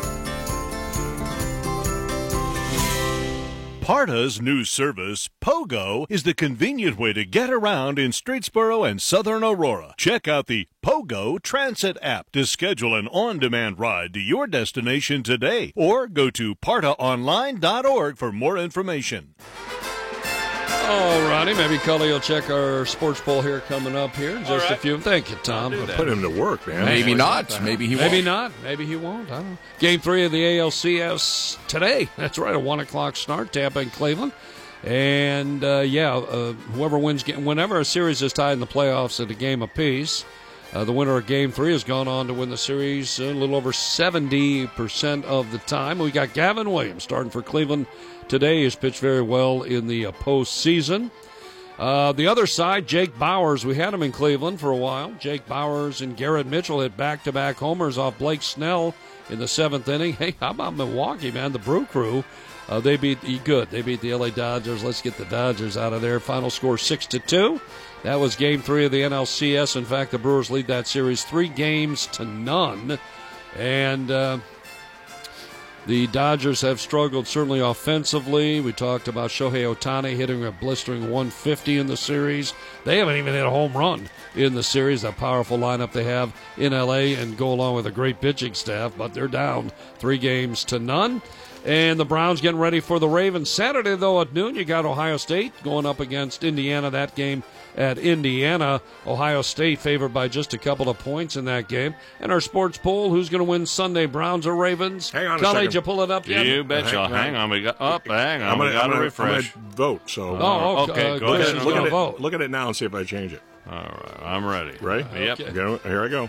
Parta's new service, Pogo, is the convenient way to get around in Streetsboro and Southern Aurora. Check out the Pogo Transit app to schedule an on-demand ride to your destination today, or go to parta online dot org for more information.
All righty, maybe Cully will check our sports poll here coming up here in just
right.
a few. Thank you, Tom.
Put him to work, man.
Maybe not. Maybe he won't.
Maybe not. Maybe he won't. I don't know. Game three of the A L C S today. That's right, a one o'clock start, Tampa and Cleveland. And, uh, yeah, uh, whoever wins, whenever a series is tied in the playoffs at a game apiece, uh, the winner of game three has gone on to win the series a little over seventy percent of the time. We got Gavin Williams starting for Cleveland today. He's pitched very well in the uh, postseason. Uh, the other side, Jake Bowers. We had him in Cleveland for a while. Jake Bowers and Garrett Mitchell hit back-to-back homers off Blake Snell in the seventh inning. Hey, how about Milwaukee, man? The Brew Crew, uh, they beat good. They beat the L A Dodgers. Let's get the Dodgers out of there. Final score six to two. That was game three of the N L C S. In fact, the Brewers lead that series three games to none. And uh, the Dodgers have struggled certainly offensively. We talked about Shohei Ohtani hitting a blistering one fifty in the series. They haven't even hit a home run in the series, that powerful lineup they have in L A, and go along with a great pitching staff, but they're down three games to none. And the Browns getting ready for the Ravens. Saturday, though, at noon, you got Ohio State going up against Indiana. That game at Indiana. Ohio State favored by just a couple of points in that game. And our sports poll, who's going to win Sunday, Browns or Ravens?
Hang on a
Cully,
second.
did you pull it up yet?
You betcha.
Hang on.
Hang on. We got up. Hang on.
I'm gonna,
we got
I'm
to
gonna,
refresh.
I'm gonna vote. So
Oh,
Uh, okay,
uh,
go
look,
ahead.
at, look, at it,
vote.
look at it now and see if I change it.
All right. I'm ready.
Right?
Yep.
Okay.
Go- Here I go.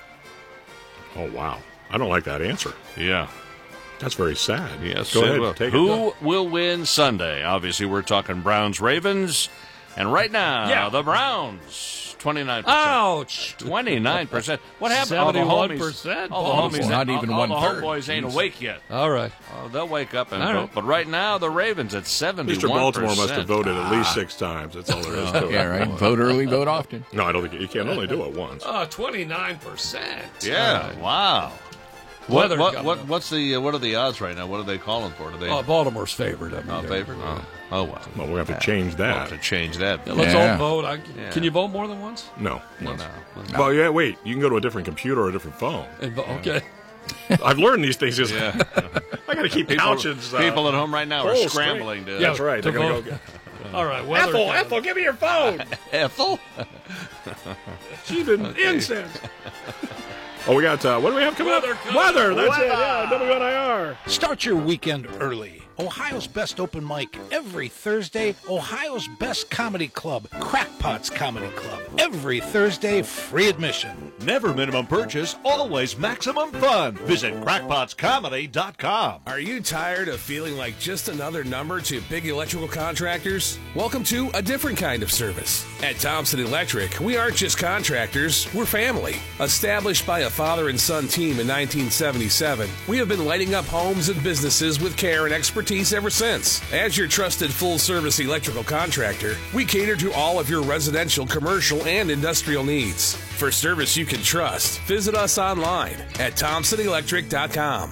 Oh, wow. I don't like that answer.
Yeah.
That's very sad.
Yes.
Go
it
ahead.
will.
Take
Who
it.
will win Sunday? Obviously, we're talking Browns, Ravens. And right now,
Yeah.
the Browns, twenty-nine percent.
Ouch!
twenty-nine percent. What happened? All the
seventy-one
homies,
percent.
all the homies,
Not even
all, all
one-third.
the homeboys ain't
Jeez.
awake yet.
All right.
Oh, they'll wake up and
All
vote.
right.
But right now, the Ravens at seventy-one percent.
Mister Baltimore must have voted at least six times. That's all there is to it.
Yeah, right. Vote early, vote often.
No, I don't think you can only do it once.
Oh, twenty-nine percent.
Yeah, wow.
Weather
What, what,
coming
what,
up.
what's the, uh, what are the odds right now? What are they calling for? Do they
Oh, Baltimore's favored. I mean,
oh,
they're-
favorite? Oh, oh well.
Well, we have to change
We'll
that.
have to change that.
Yeah, let's
Yeah.
all vote. I,
Yeah.
Can you vote more than once?
No.
No,
once.
no.
Well, yeah, wait. You can go to a different computer or a different phone.
And vo- okay.
I've learned these things. Just,
Yeah.
I got to keep
People,
couches. Uh,
people at home right now are
full
scrambling to.
Yeah,
That's right.
to
They're going to
vote.
go get.
All right. Weather
Ethel,
coming.
Ethel, give me your phone.
Ethel?
She's been incense. Oh, we got, uh, what do we have coming
Weather
up?
coming
Weather.
up.
That's
Weather.
it. Yeah, W N I R.
Start your weekend early Ohio's best open mic. Every Thursday, Ohio's best comedy club, Crackpots Comedy Club. Every Thursday, free admission.
Never minimum purchase, always maximum fun. Visit crackpots comedy dot com.
Are you tired of feeling like just another number to big electrical contractors? Welcome to a different kind of service. At Thompson Electric, we aren't just contractors, we're family. Established by a father and son team in nineteen seventy-seven, we have been lighting up homes and businesses with care and expertise ever since. As your trusted full-service electrical contractor, we cater to all of your residential, commercial, and industrial needs. For service you can trust, visit us online at thompson electric dot com.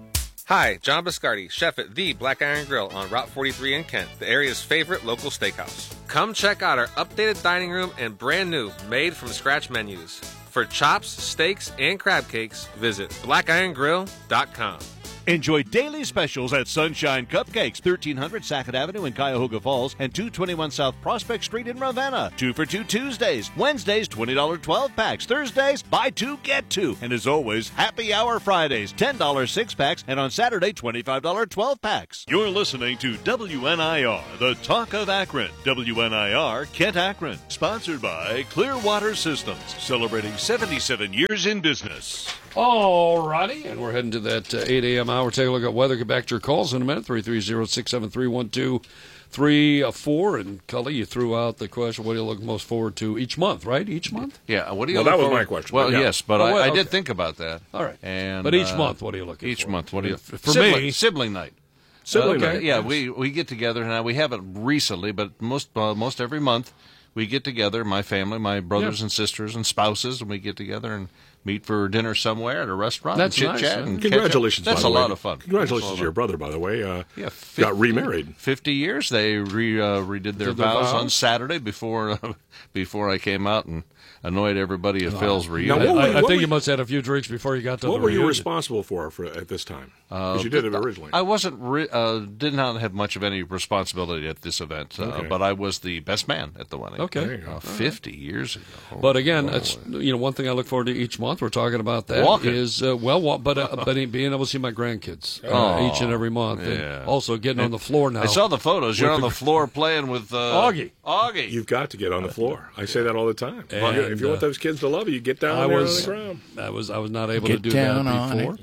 Hi, John Biscardi, chef at The Black Iron Grill on Route forty-three in Kent, the area's favorite local steakhouse. Come check out our updated dining room and brand new made-from-scratch menus. For chops, steaks, and crab cakes, visit black iron grill dot com.
Enjoy daily specials at Sunshine Cupcakes, thirteen hundred Sackett Avenue in Cuyahoga Falls and two twenty-one South Prospect Street in Ravenna. Two for two Tuesdays. Wednesdays, twenty dollars twelve packs. Thursdays, buy two, get two. And as always, happy hour Fridays, ten dollars six packs. And on Saturday, twenty-five dollars twelve packs. You're listening to W N I R, the talk of Akron. W N I R, Kent, Akron. Sponsored by Clearwater Systems, celebrating seventy-seven years in business.
All righty, and we're heading to that uh, eight a.m. hour. Take a look at weather. Get back to your calls in a minute, three three zero, six seven three, one two three four. And, Cully, you threw out the question, what do you look most forward to each month, right? Each month?
Yeah, what do you
well,
look
that was
forward-
my question.
Well,
yeah.
yes, but
Oh,
I,
well,
I
okay.
did think about that.
All right.
And,
But each
uh,
month, what are you looking
each
for?
month, what do you...
For
sibling,
me-
Sibling night.
Sibling
okay,
night,
yeah,
yes.
we, we get together now. We haven't recently, but most uh, most every month we get together, my family, my brothers
Yeah.
and sisters and spouses, and we get together and meet for dinner somewhere at a restaurant.
That's
and
nice,
chit-chat
yeah.
and catch up.
Congratulations,
That's
by
a
the way.
lot of fun.
Congratulations
That's a
to your
lot of
brother, by the way. Uh,
Yeah,
got remarried.
Fifty years. They re, uh, redid their
Did their
vows
vows?
on Saturday before uh, before I came out and annoyed everybody at Phil's
Now,
reunion.
what
I,
were-
I
what
think
were-
you must have had a few drinks before you got to
What
the
were you
reunion.
responsible for, for at this time? Because
Uh,
you did it originally.
I wasn't re- uh, did not have much of any responsibility at this event, uh,
Okay.
but I was the best man at the wedding.
Okay.
There you go.
Uh, Fifty years ago.
But again, it's you know one thing I look forward to each month. We're talking about that
Walking.
is uh, well, wa- but uh, but being able to see my grandkids uh,
Oh,
each and every month,
yeah.
and also getting on the floor now.
I saw the photos. You're
With
on
the
the floor playing with uh,
Augie.
Augie.
You've got to get on the floor. I say that all the time. If you-
And,
if you want
uh,
those kids to love you, get down
I
there
was
on the ground.
I was I was not able
Get
to do
down
that
on
before.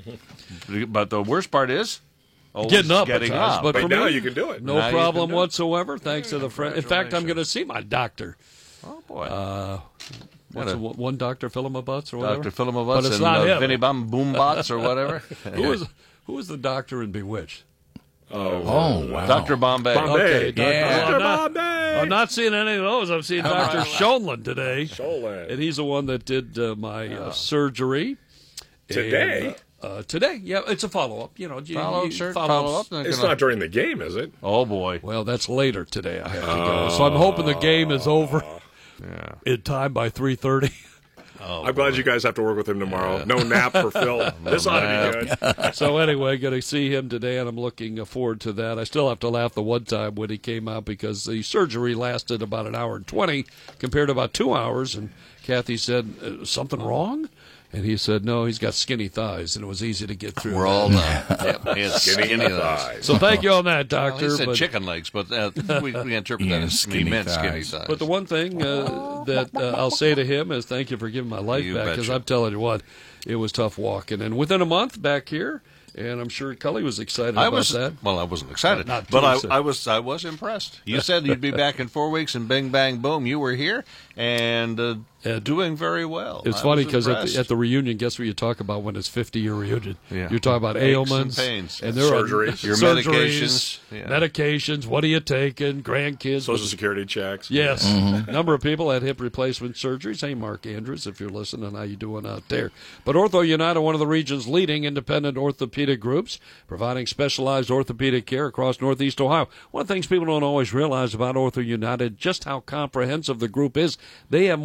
But the worst part is always
Getting up,
getting
at times,
up.
but
But
for
now
me,
you can do it.
no
Now you
problem
can do it.
whatsoever. Thanks to the friend. In fact, I'm going to see my doctor.
Oh boy.
Uh, what's
a-
the one one doctor Philema Butts or whatever?
Doctor Philema
But
Butts
it's
and
not
uh,
him.
Vinny Bum Boombots or whatever.
Who was who was the doctor in Bewitched?
Oh,
Oh, wow.
Doctor Bombay.
Bombay.
Okay, Doctor
Yeah.
Well, I'm, not,
Bombay.
I'm not seeing any of those. I'm seeing Doctor Schoenland today.
Schoenland.
And he's the one that did uh, my uh, surgery.
Today?
And, uh, uh, today, yeah, it's a follow-up. You know, you,
Follow-up,
you,
sir?
follow-ups.
Follow-up?
It's not during the game, is it?
Oh boy.
Well, that's later today. I have to go. So I'm hoping the game is over
Yeah.
in time by three thirty.
Oh,
I'm glad you guys have to work with him tomorrow. No nap for Phil. This ought to be good.
So anyway, going to see him today, and I'm looking forward to that. I still have to laugh the one time when he came out because the surgery lasted about an hour and twenty compared to about two hours, and Kathy said, uh, something wrong? And he said, no, he's got skinny thighs, and it was easy to get through.
We're all done. Yep, he has
Skinny
skinny
thighs.
thighs.
So thank you on that,
Well,
doctor.
he said
but,
chicken legs, but uh, we, we interpret
Yeah,
that as
skinny
he meant skinny
thighs.
thighs.
but the one thing uh, that uh, I'll say to him is thank you for giving my life
You
back, because
betcha.
I'm telling you what, it was tough walking. And within a month, back here, and I'm sure Cully was excited
I
about
was
that.
well. I wasn't excited,
Not- not
but
too
I,
excited.
I was. I was impressed. You said you'd be back in four weeks, and bing, bang, boom, you were here and uh,
Yeah.
doing very well.
It's
I
funny
was
because at
impressed.
the, at the reunion, guess what you talk about when it's fifty-year reunion?
Yeah.
You're talking about
Aches and
ailments
pains.
and there
Surgeries.
are
Your
surgeries,
medications. Yeah.
medications. What are you taking? Grandkids.
Social Security checks.
Yes, number of people had hip replacement surgeries. Hey, Mark Andrews, if you're listening, how you doing out there? But Ortho United, one of the region's leading independent orthopedic groups, providing specialized orthopedic care across Northeast Ohio. One of the things people don't always realize about Ortho United, just how comprehensive the group is. They have more than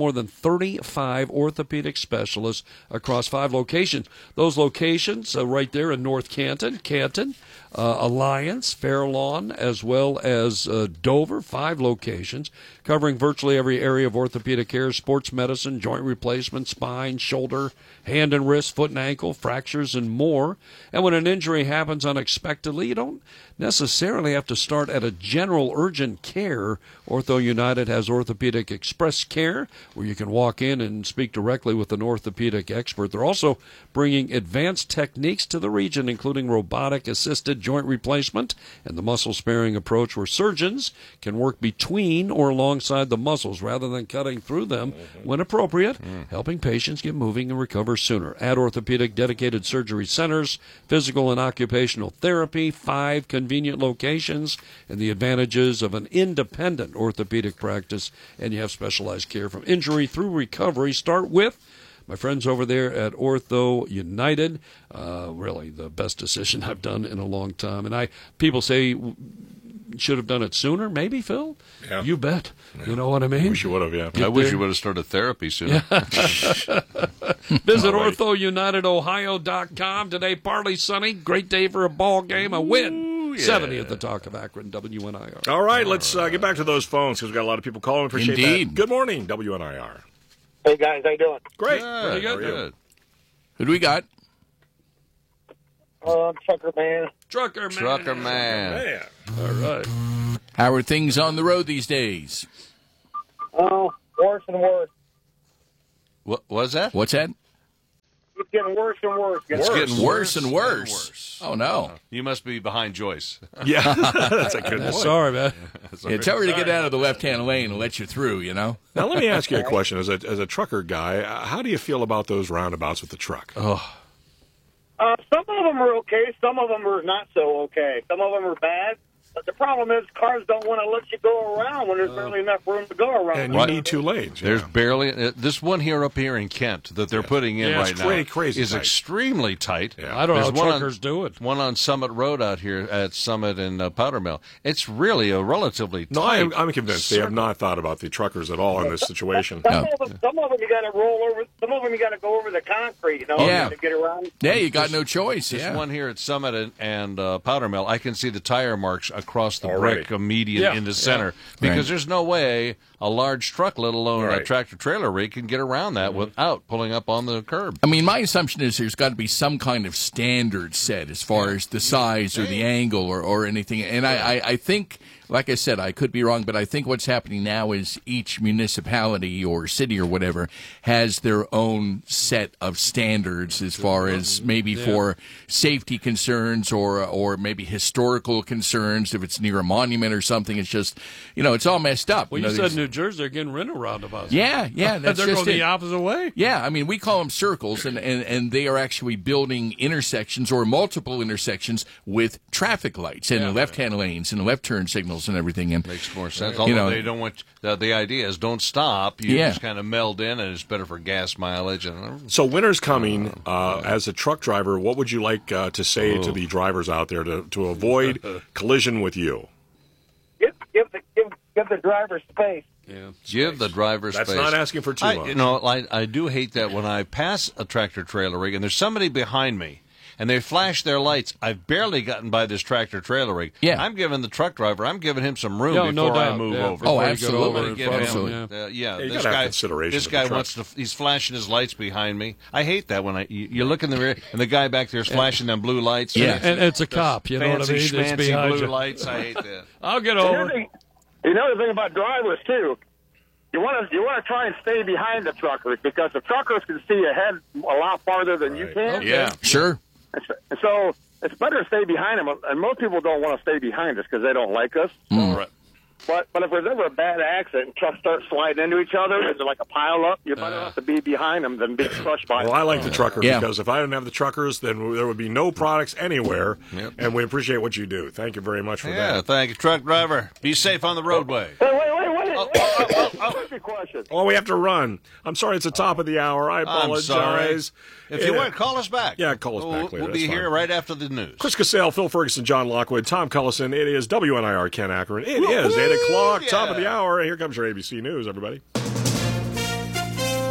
thirty-five orthopedic specialists across five locations. Those locations uh, right there in North Canton, Canton, uh, Alliance, Fair Lawn, as well as uh, Dover, five locations, covering virtually every area of orthopedic care, sports medicine, joint replacement, spine, shoulder, hand and wrist, foot and ankle, fractures, and more. And when an injury happens unexpectedly, you don't necessarily have to start at a general urgent care. Ortho United has Orthopedic Express Care, where you can walk in and speak directly with an orthopedic expert. They're also bringing advanced techniques to the region, including robotic-assisted joint replacement and the muscle-sparing approach, where surgeons can work between or alongside the muscles rather than cutting through them when appropriate, helping patients get moving and recover sooner. At Orthopedic dedicated surgery centers, physical and occupational therapy, five convenient locations, and the advantages of an independent orthopedic practice, and you have specialized care from injury through recovery. Start with my friends over there at Ortho United. Uh, really the best decision I've done in a long time. And I people say should have done it sooner, maybe, Phil?
Yeah.
You bet.
Yeah.
You know what I mean?
Wish you would have, yeah.
I wish you would have started therapy sooner.
Visit
All right.
ortho united ohio dot com. Today, partly sunny. Great day for a ball game, a win.
yeah.
seventy at the Talk of Akron, W N I R.
All right, let's uh, get back to those phones because we've got a lot of people calling. Appreciate
Indeed.
that. Good morning, W N I R.
Hey, guys, how you doing?
Great.
Pretty good.
How are you?
Who do we got?
Uh, Trucker Man.
Trucker Man.
Trucker Man.
Man.
All right.
How are things on the road these days?
Oh, worse and worse.
What was that?
What's that?
It's getting worse and worse.
It's
Worse.
getting
Worse and worse.
worse.
Oh, no.
You must be behind Joyce.
Yeah, that's a good point.
Sorry, man.
Yeah, tell her to get out of the left-hand lane and let you through, you know?
Now, let me ask you a question. As a, as a trucker guy, uh, how do you feel about those roundabouts with the truck?
Oh.
Uh, some of them are okay. Some of them are not so okay. Some of them are bad. But the problem is cars don't want to let you go around when there's barely enough room to go around.
And you need two lanes.
There's barely uh, this one here up here in Kent that they're putting in
Yeah,
right
it's
now
crazy, crazy
is
tight.
extremely tight.
I don't know
There's
how
one
truckers
on,
do it.
One on Summit Road out here at Summit and uh, Powder Mill. It's really a relatively
No,
tight.
I'm, I'm convinced they have not thought about the truckers at all in this situation.
Some, of them, some of them you got to roll over. Some of them you got to go over the concrete, you know,
Yeah.
to get around.
Yeah, you got no choice.
This
Yeah.
one here at Summit and, and uh, Powder Mill, I can see the tire marks across the
Already.
brick median
Yeah.
in the center
Yeah.
because
Right.
there's no way a large truck, let alone a
Right.
tractor trailer rig, can get around that without pulling up on the curb.
I mean, my assumption is there's got to be some kind of standard set as far as the size or the angle or, or anything. And I, I, I think, like I said, I could be wrong, but I think what's happening now is each municipality or city or whatever has their own set of standards as far as maybe
Yeah.
for safety concerns or or maybe historical concerns. If it's near a monument or something, it's just, you know, it's all messed up.
Well,
you
you
know,
said
there's-
New Jersey, they're getting rid of roundabouts.
Yeah, yeah, that's
they're
just
going
it.
the opposite way.
Yeah, I mean, we call them circles, and, and, and they are actually building intersections or multiple intersections with traffic lights and
Yeah.
left-hand lanes and left turn signals and everything. And
Makes more sense.
You
Although
know-
they don't want uh, the idea is don't stop. You
Yeah.
just kind of meld in, and it's better for gas mileage. And
So winter's coming. Uh, as a truck driver, what would you like uh, to say to the drivers out there to, to avoid collision with you?
Give, give the give, give the driver space.
Yeah.
give the driver
That's
space.
not asking for too
I,
much.
You know, I, I do hate that when I pass a tractor trailer rig and there's somebody behind me. And they flash their lights. I've barely gotten by this tractor trailer rig.
Yeah.
I'm giving the truck driver. I'm giving him some room
Yeah, no
before I
doubt,
move
yeah.
over.
Oh,
Before you get
absolutely.
over in
Give
front of
Absolutely.
them, yeah.
Uh, yeah,
Yeah, you
this
gotta have
guy.
consideration
This
for the
guy
truck.
wants to. He's flashing his lights behind me. I hate that when I you, you look in the rear and the guy back there is flashing them blue lights.
Yeah.
And it's a cop, you know what I
Fancy
mean? It's
schmancy
behind
blue
you.
lights. I hate that.
I'll get
The
over.
other thing, the other thing about drivers too, you want to you want to try and stay behind the truckers because the truckers can see ahead a lot farther than you can.
Yeah.
sure.
And so- and so it's better to stay behind them. And most people don't want to stay behind us because they don't like us.
Right.
But but if there's ever a bad accident and trucks start sliding into each other, and they're like a pile up, you're better off to be behind them than be crushed by
Well,
them.
I like the truckers
Yeah.
because if I didn't have the truckers, then there would be no products anywhere.
Yep.
And we appreciate what you do. Thank you very much for
Yeah.
that.
Thank you, truck driver. Be safe on the roadway.
Wait, wait, wait, wait. wait, wait, wait. What's your question?
Oh, we have to run. I'm sorry, it's the top of the hour. I
I'm
apologize.
sorry. If you
Yeah.
want, call us back.
Yeah, call us
We'll,
back later.
we'll be
That's
here
fine.
right after the news.
Chris Cassell, Phil Ferguson, John Lockwood, Tom Cullison. It is W N I R Ken Akron. It is eight o'clock, top of the
yeah.
hour. Here comes your A B C News, everybody.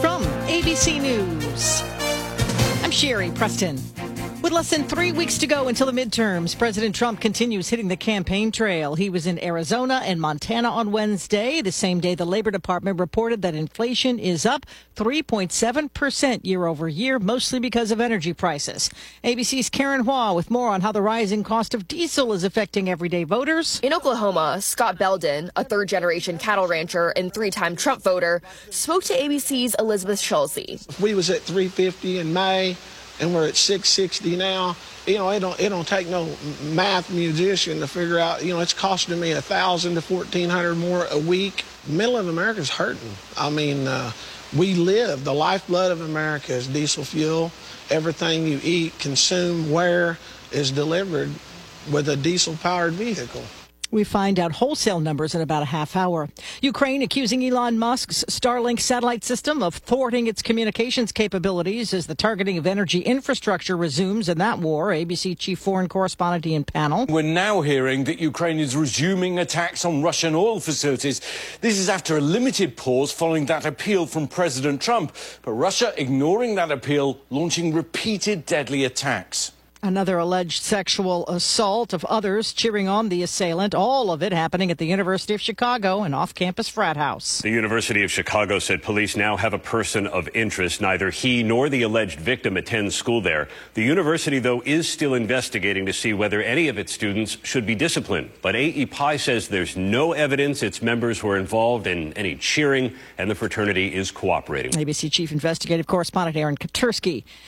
B C News. I'm Sherry Preston. With less than three weeks to go until the midterms, President Trump continues hitting the campaign trail. He was in Arizona and Montana on Wednesday, the same day the Labor Department reported that inflation is up three point seven percent year over year, mostly because of energy prices. A B C's Karen Hua with more on how the rising cost of diesel is affecting everyday voters.
In Oklahoma, Scott Belden, a third-generation cattle rancher and three-time Trump voter, spoke to A B C's Elizabeth Schulze.
We was at three fifty in May, and we're at six sixty now. You know, it don't it don't take no math musician to figure out. You know, it's costing me a thousand to fourteen hundred more a week. Middle of America's hurting. I mean, uh, we live. The lifeblood of America is diesel fuel. Everything you eat, consume, wear is delivered with a diesel-powered vehicle.
We find out wholesale numbers in about a half hour. Ukraine accusing Elon Musk's Starlink satellite system of thwarting its communications capabilities as the targeting of energy infrastructure resumes in that war. A B C chief foreign correspondent Ian Pannell.
We're now hearing that Ukraine is resuming attacks on Russian oil facilities. This is after a limited pause following that appeal from President Trump. But Russia ignoring that appeal, launching repeated deadly attacks.
Another alleged sexual assault of others cheering on the assailant, all of it happening at the University of Chicago, an off-campus frat house.
The University of Chicago said police now have a person of interest. Neither he nor the alleged victim attends school there. The university, though, is still investigating to see whether any of its students should be disciplined. But A E Pi says there's no evidence its members were involved in any cheering, and the fraternity is cooperating.
A B C chief investigative correspondent Aaron Katursky.